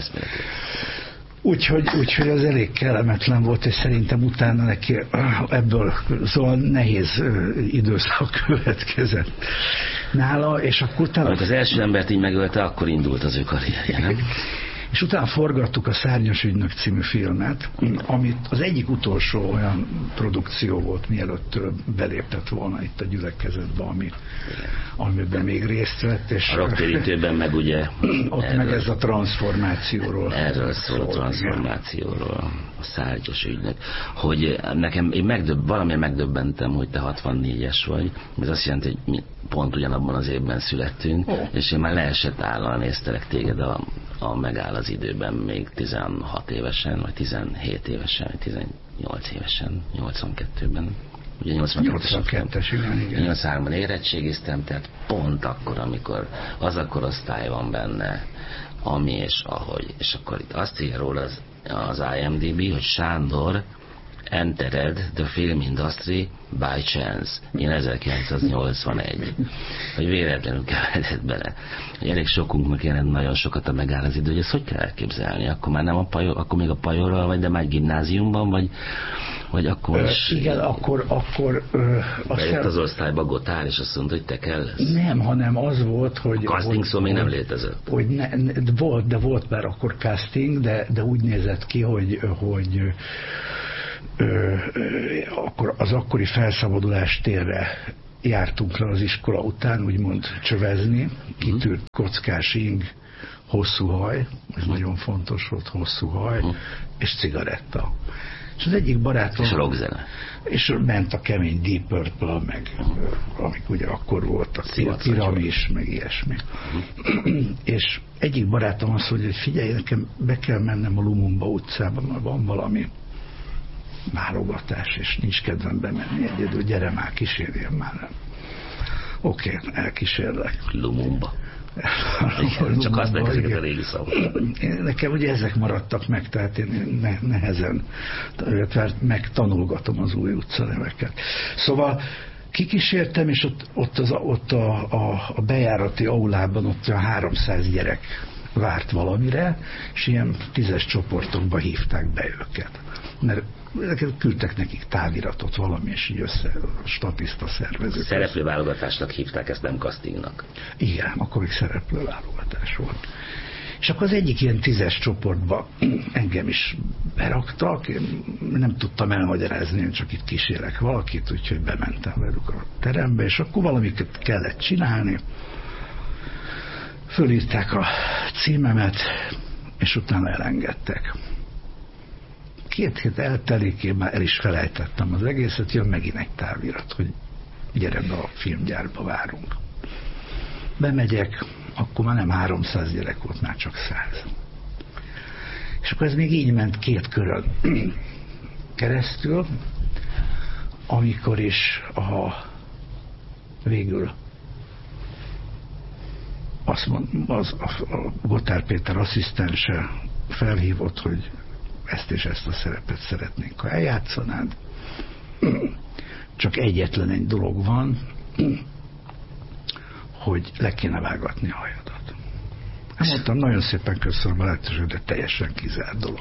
Úgyhogy az elég kellemetlen volt, és szerintem utána neki ebből szóval nehéz időszak következett nála, és akkor utána... Amikor az első embert így megölte, akkor indult az ő karrierje, nem? És utána forgattuk a Szárnyas ügynök című filmet, amit az egyik utolsó olyan produkció volt, mielőtt belépett volna itt a gyülekezetbe, amiben még részt vett. És a rocktérítőben meg ugye... Ott erről, meg ez a transformációról. Erről szól a transformációról, a Szárnyas ügynök. Hogy nekem, valamiért megdöbbentem, hogy te 64-es vagy, ez azt jelenti, hogy mi pont ugyanabban az évben születtünk, és én már leesett állal néztelek téged a megáll az időben még 16 évesen, vagy 17 évesen, vagy 18 évesen, 82-ben. Ugye 82-es, igen. 83-ban érettségiztem, tehát pont akkor, amikor az a korosztály van benne, ami és ahogy. És akkor itt azt írja róla az IMDb, hogy Sándor entered the film industry by chance in 1981. Hogy véletlenül keveredett bele. Hogy elég sokunknak jelent nagyon sokat a megáll az idő, hogy ezt hogy kell elképzelni? Akkor már nem a pajor, akkor még a pajorral vagy, de már gimnáziumban, vagy akkor is... Igen, akkor bejött az osztályba Gotár, és azt mondta, hogy te kell lesz. Nem, hanem az volt, hogy... A casting szó még nem létezett. Hogy volt már akkor casting, de úgy nézett ki, hogy akkor az akkori felszabadulás térre jártunk le az iskola után, úgymond csövezni, kitűrt kockás ing, hosszú haj, ez nagyon fontos volt, hosszú haj, és cigaretta. És az egyik barátom... És rockzene. És ment a kemény Deep Purple, meg amik ugye akkor voltak, a Piramis, meg ilyesmi. És egyik barátom azt mondja, hogy figyelj, nekem be kell mennem a Lumumba utcába, mert van valami válogatás, és nincs kedvem bemenni egyedül, gyere már, kísérjen már. Nem. Oké, elkísérlek. Lumumba. Csak azt ezeket a régi szavakat. Nekem ugye ezek maradtak meg, tehát én nehezen megtanulgatom az új utcaneveket. Szóval kikísértem, és ott a bejárati aulában ott olyan 300 gyerek várt valamire, és ilyen 10-es csoportokba hívták be őket. Mert küldtek nekik táviratot valami, és így statiszta szervezők. Szereplőválogatásnak hívták, ezt nem castingnak. Igen, akkor még szereplőválogatás volt. És akkor az egyik ilyen 10-es csoportba engem is beraktak, én nem tudtam elmagyarázni, én csak itt kísérek valakit, úgyhogy bementem velük a terembe, és akkor valamiket kellett csinálni. Fölírták a címemet, és utána elengedtek. 2 hét eltelik, én már el is felejtettem az egészet, jön megint egy távirat, hogy gyere be a filmgyárba, várunk. Bemegyek, akkor már nem 300 gyerek volt, már csak 100. És akkor ez még így ment 2 körön keresztül, amikor is végül azt a Gotár Péter asszisztense felhívott, hogy ezt és ezt a szerepet szeretnénk, ha eljátszanád. Csak egyetlen egy dolog van, hogy le kéne vágatni a hajadat. Hát mondtam, nagyon szépen köszönöm a lehetőséget, de teljesen kizárt dolog.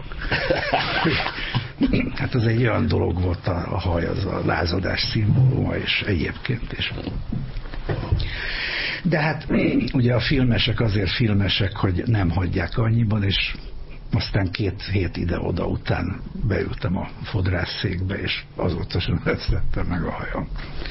Hát az egy olyan dolog volt a haj, az a lázadás szimbóluma, és egyébként is. De hát ugye a filmesek azért filmesek, hogy nem hagyják annyiban, és aztán 2 hét ide-oda után beültem a fodrásszékbe, és azóta sem szedtem meg a hajam.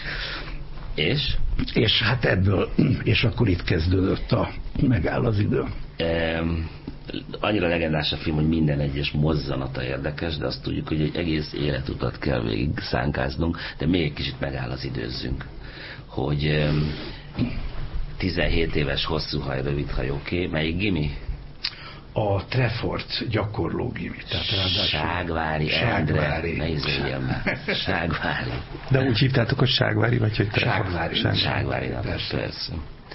És hát ebből, és akkor itt kezdődött a megáll az idő. Annyira legendás a film, hogy minden egyes mozzanata érdekes, de azt tudjuk, hogy egy egész életutat kell végig szánkáznunk, de még egy kicsit megáll az időzzünk. Hogy 17 éves hosszú haj, rövid hajóké, melyik gimi? A Treffort gyakorló gimi. Ságvári Endre, ne izéljen már. Ságvári. De úgy hívtátok, hogy Ságvári, vagy hogy Treffort? Ságvári, persze.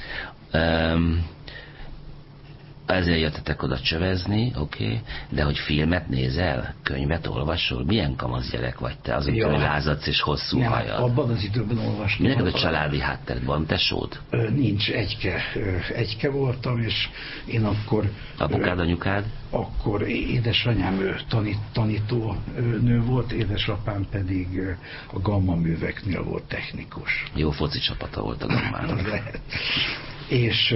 Ezért jöttetek oda csövezni, oké, de hogy filmet nézel, könyvet olvasol, milyen kamasz gyerek vagy te, azon hogy lázadsz és hosszú hajad? Abban az időben olvastam. Minek a családi háttered van, tesód? Nincs, egyke voltam, és én akkor... Apukád, anyukád? Akkor édesanyám tanító nő volt, édesapám pedig a Gamma műveknél volt technikus. Jó foci csapata volt a Gammának. És...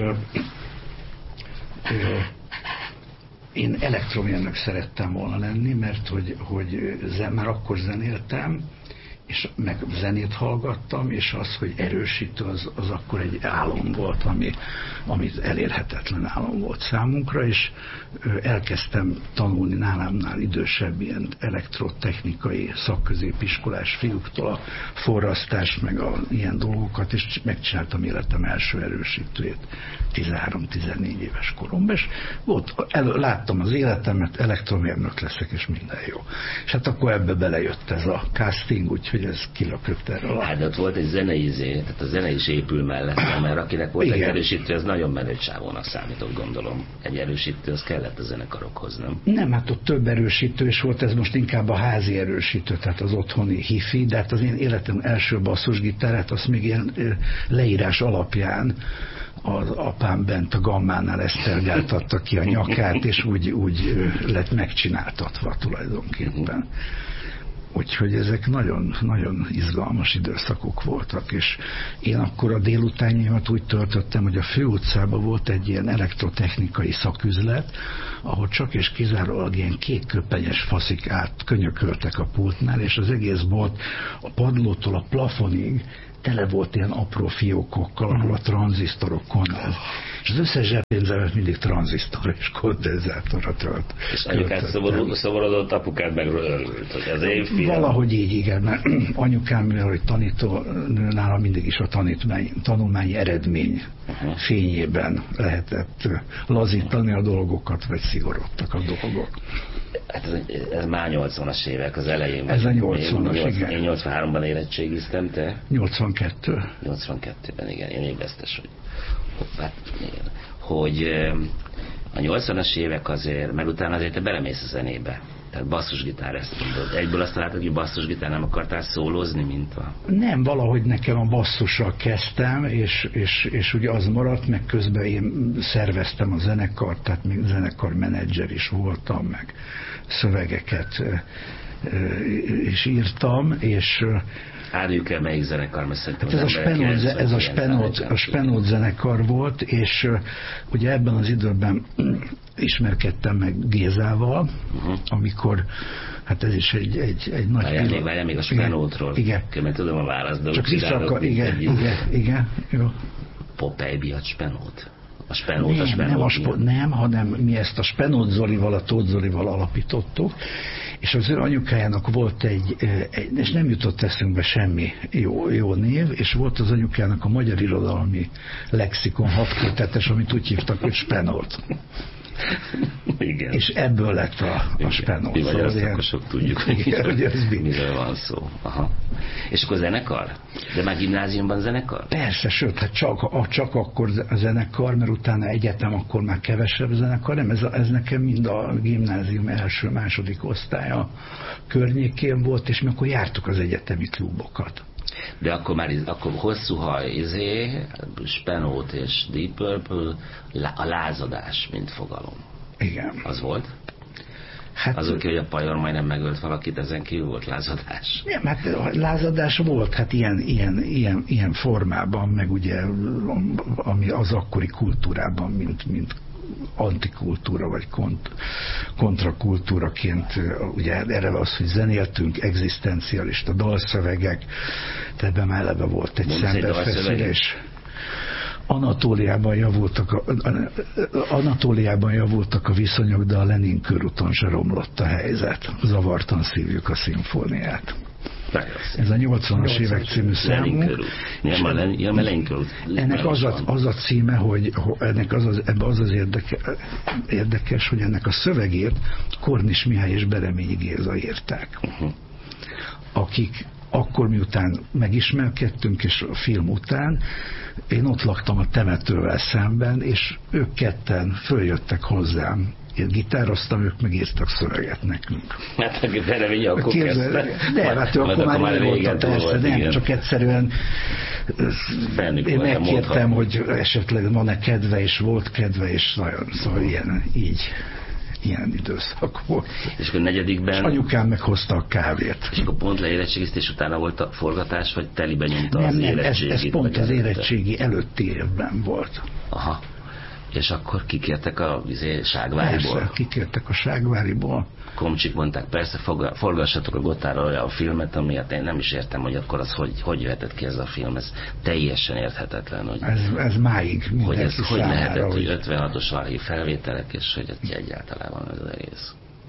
én elektromérnök szerettem volna lenni, mert hogy már akkor zenéltem, és meg zenét hallgattam, és az, hogy erősítő, az akkor egy álom volt, ami elérhetetlen álom volt számunkra, és elkezdtem tanulni nálamnál idősebb ilyen elektrotechnikai szakközépiskolás fiúktól a forrasztást, meg ilyen dolgokat, és megcsináltam életem első erősítőjét 13-14 éves koromban, és láttam az életemet, elektromérnök leszek, és minden jó. És hát akkor ebbe belejött ez a casting, úgyhogy hogy ez kilökött erről. Hát ott volt egy zenei tehát a zene is épül mellette, mert akinek volt egy erősítő, az nagyon menő csávónak számított, gondolom. Egy erősítő, az kellett a zenekarokhoz, nem? Nem, hát ott több erősítő is volt, ez most inkább a házi erősítő, tehát az otthoni hifi, de hát az én életem első basszusgitárát, azt még ilyen leírás alapján az apám bent a Gammánál esztergáltatta ki a nyakát, és úgy lett megcsináltatva tulajdonképpen. Úgyhogy ezek nagyon, nagyon izgalmas időszakok voltak, és én akkor a délutánjaimat úgy töltöttem, hogy a főutcában volt egy ilyen elektrotechnikai szaküzlet, ahol csak és kizárólag ilyen kékköpenyes faszik könyököltek a pultnál, és az egész bolt a padlótól a plafonig tele volt ilyen apró fiókokkal, ahol a tranzisztorok és az összes zsebpénzemet mindig tranzisztor és kondenzátorra tölt. És anyukát szomorodott, apukád meg örült, hogy az én fiam. Valahogy így, igen, mert anyukám, mivel hogy tanító, nála mindig is a tanulmányi eredmény fényében lehetett lazítani a dolgokat, vagy szigorodtak a dolgok. Hát ez már 80-as évek az elején. Ez a 80-as, igen. Én 83-ban érettségiztem, te? 82. 82-ben, igen. Én ébesztes, hogy a 80-as évek azért, meg utána azért te belemész a zenébe. Tehát basszusgitár, ezt mondod. Egyből azt látod, hogy basszusgitár nem akartál szólózni, mint a... Nem, valahogy nekem a basszussal kezdtem, és ugye az maradt, meg közben én szerveztem a zenekart, tehát még zenekarmenedzser is voltam, meg szövegeket is írtam, és áruljuk el, melyik zenekar, mert szerintem hát ez a Spenót zenekar volt, és ugye ebben az időben ismerkedtem meg Gézával, amikor, hát ez is egy nagy pillanat. Várjál még a Spenótról. Igen. Mert tudom a választ, de csak vissza akar, igen. Jó. Popeye miatt Spenót. Nem, hanem mi ezt a Spenót Zolival, a Tóth Zolival alapítottuk, és az ő anyukájának volt és nem jutott eszünkbe semmi jó név, és volt az anyukájának a magyar irodalmi lexikon 6 kötetes, amit úgy hívtak, hogy Spenót. Igen. És ebből lett a Spenót. Mi magyar szakosok tudjuk, hogy miről van szó. Aha. És akkor zenekar? De már gimnáziumban zenekar? Persze, sőt, hát csak akkor a zenekar, mert utána egyetem akkor már kevesebb zenekar, nem, ez nekem mind a gimnázium első-második osztálya környékén volt, és mi akkor jártuk az egyetemi klubokat. De akkor hosszú haj, Spenót és Deep Purple, a lázadás, mint fogalom. Igen. Az volt? Hát, azok, hogy a Pajor majdnem megölt valakit, ezen kívül volt lázadás? Nem, hát lázadás volt, hát ilyen formában, meg ugye ami az akkori kultúrában, mint antikultúra, vagy kontrakultúraként, ugye erre az, hogy zenéltünk, egzisztencialista dalszövegek, de ebben már eleve volt egy szembefeszülés. Anatóliában javultak a viszonyok, de a Lenin körúton se romlott a helyzet. Zavartan szívjuk a szimfóniát. Ez a 80-as évek című számunk. Ennek az a címe, hogy ebben az érdekes, hogy ennek a szövegért Kornis Mihály és Bereményi Géza írták. Akik akkor, miután megismerkedtünk, és a film után, én ott laktam a temetővel szemben, és ők ketten följöttek hozzám. Én gitároztam, ők megírtak szöveget nekünk. Hát Bereményi akkor kezdte. Nem, hát akkor már régóta, persze, nem, igen. Csak egyszerűen én megkértem, hogy esetleg van-e kedve, és volt kedve, és nagyon, szóval ilyen időszak volt. És akkor negyedikben... És anyukám meghozta a kávét. És akkor pont leérettségiztés utána volt a forgatás, vagy telibe nyomta az érettségit? Ez pont az érettségi előtti évben volt. Aha. És akkor kikértek a Ságváriból? Persze, kikértek a Ságváriból. Komcsik mondták, persze, forgassatok a Gotthardról olyan filmet, amiért én nem is értem, hogy akkor az hogy jöhetett ki ez a film. Ez teljesen érthetetlen. Hogy ez máig hogy ez hogy lehetett, hogy 56-os archív felvételek, és hogy egyáltalán van ez az egész.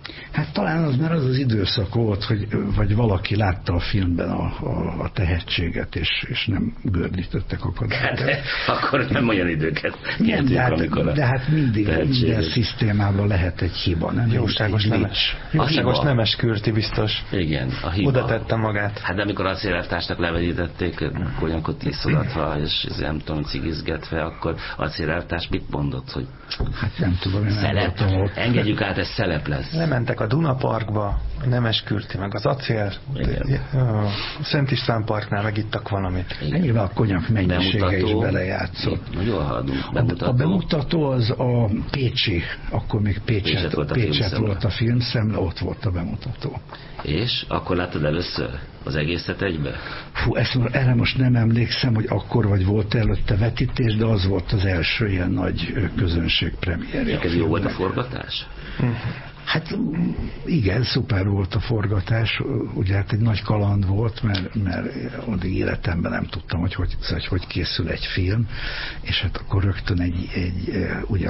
Hát talán az már az időszak volt, hogy vagy valaki látta a filmben a tehetséget, és nem gördítettek akadályokat. Hát, akkor nem olyan időket kértünk, amikor de hát minden szisztémában lehet egy hiba, nem? Jóságos nemes Kürti biztos. Igen, a hiba. Oda tette magát. Hát de amikor acélelvtársnak levedítették, konyankot iszogatva, és nem tudom, cigizgetve, akkor acélelvtárs mit mondott, hogy hát nem tudom, szelep. Engedjük át, ez szelep lesz. Lementek a Dunaparkba, a Nemes Kürti, meg az acél. A Szent István parknál megittak valamit. Nyilván a konyak mennyisége is belejátszott. Jól haladunk. A bemutató az a Pécsi, akkor még Pécset volt a filmszemle, ott volt a bemutató. És akkor láttad először az egészet egybe? Fú, erre most nem emlékszem, hogy akkor vagy volt előtte vetítés, de az volt az első ilyen nagy közönségpremierje. Neked jó volt a forgatás? Hát igen, szuper volt a forgatás, ugye hát egy nagy kaland volt, mert addig életemben nem tudtam, hogy készül egy film, és hát akkor rögtön ugye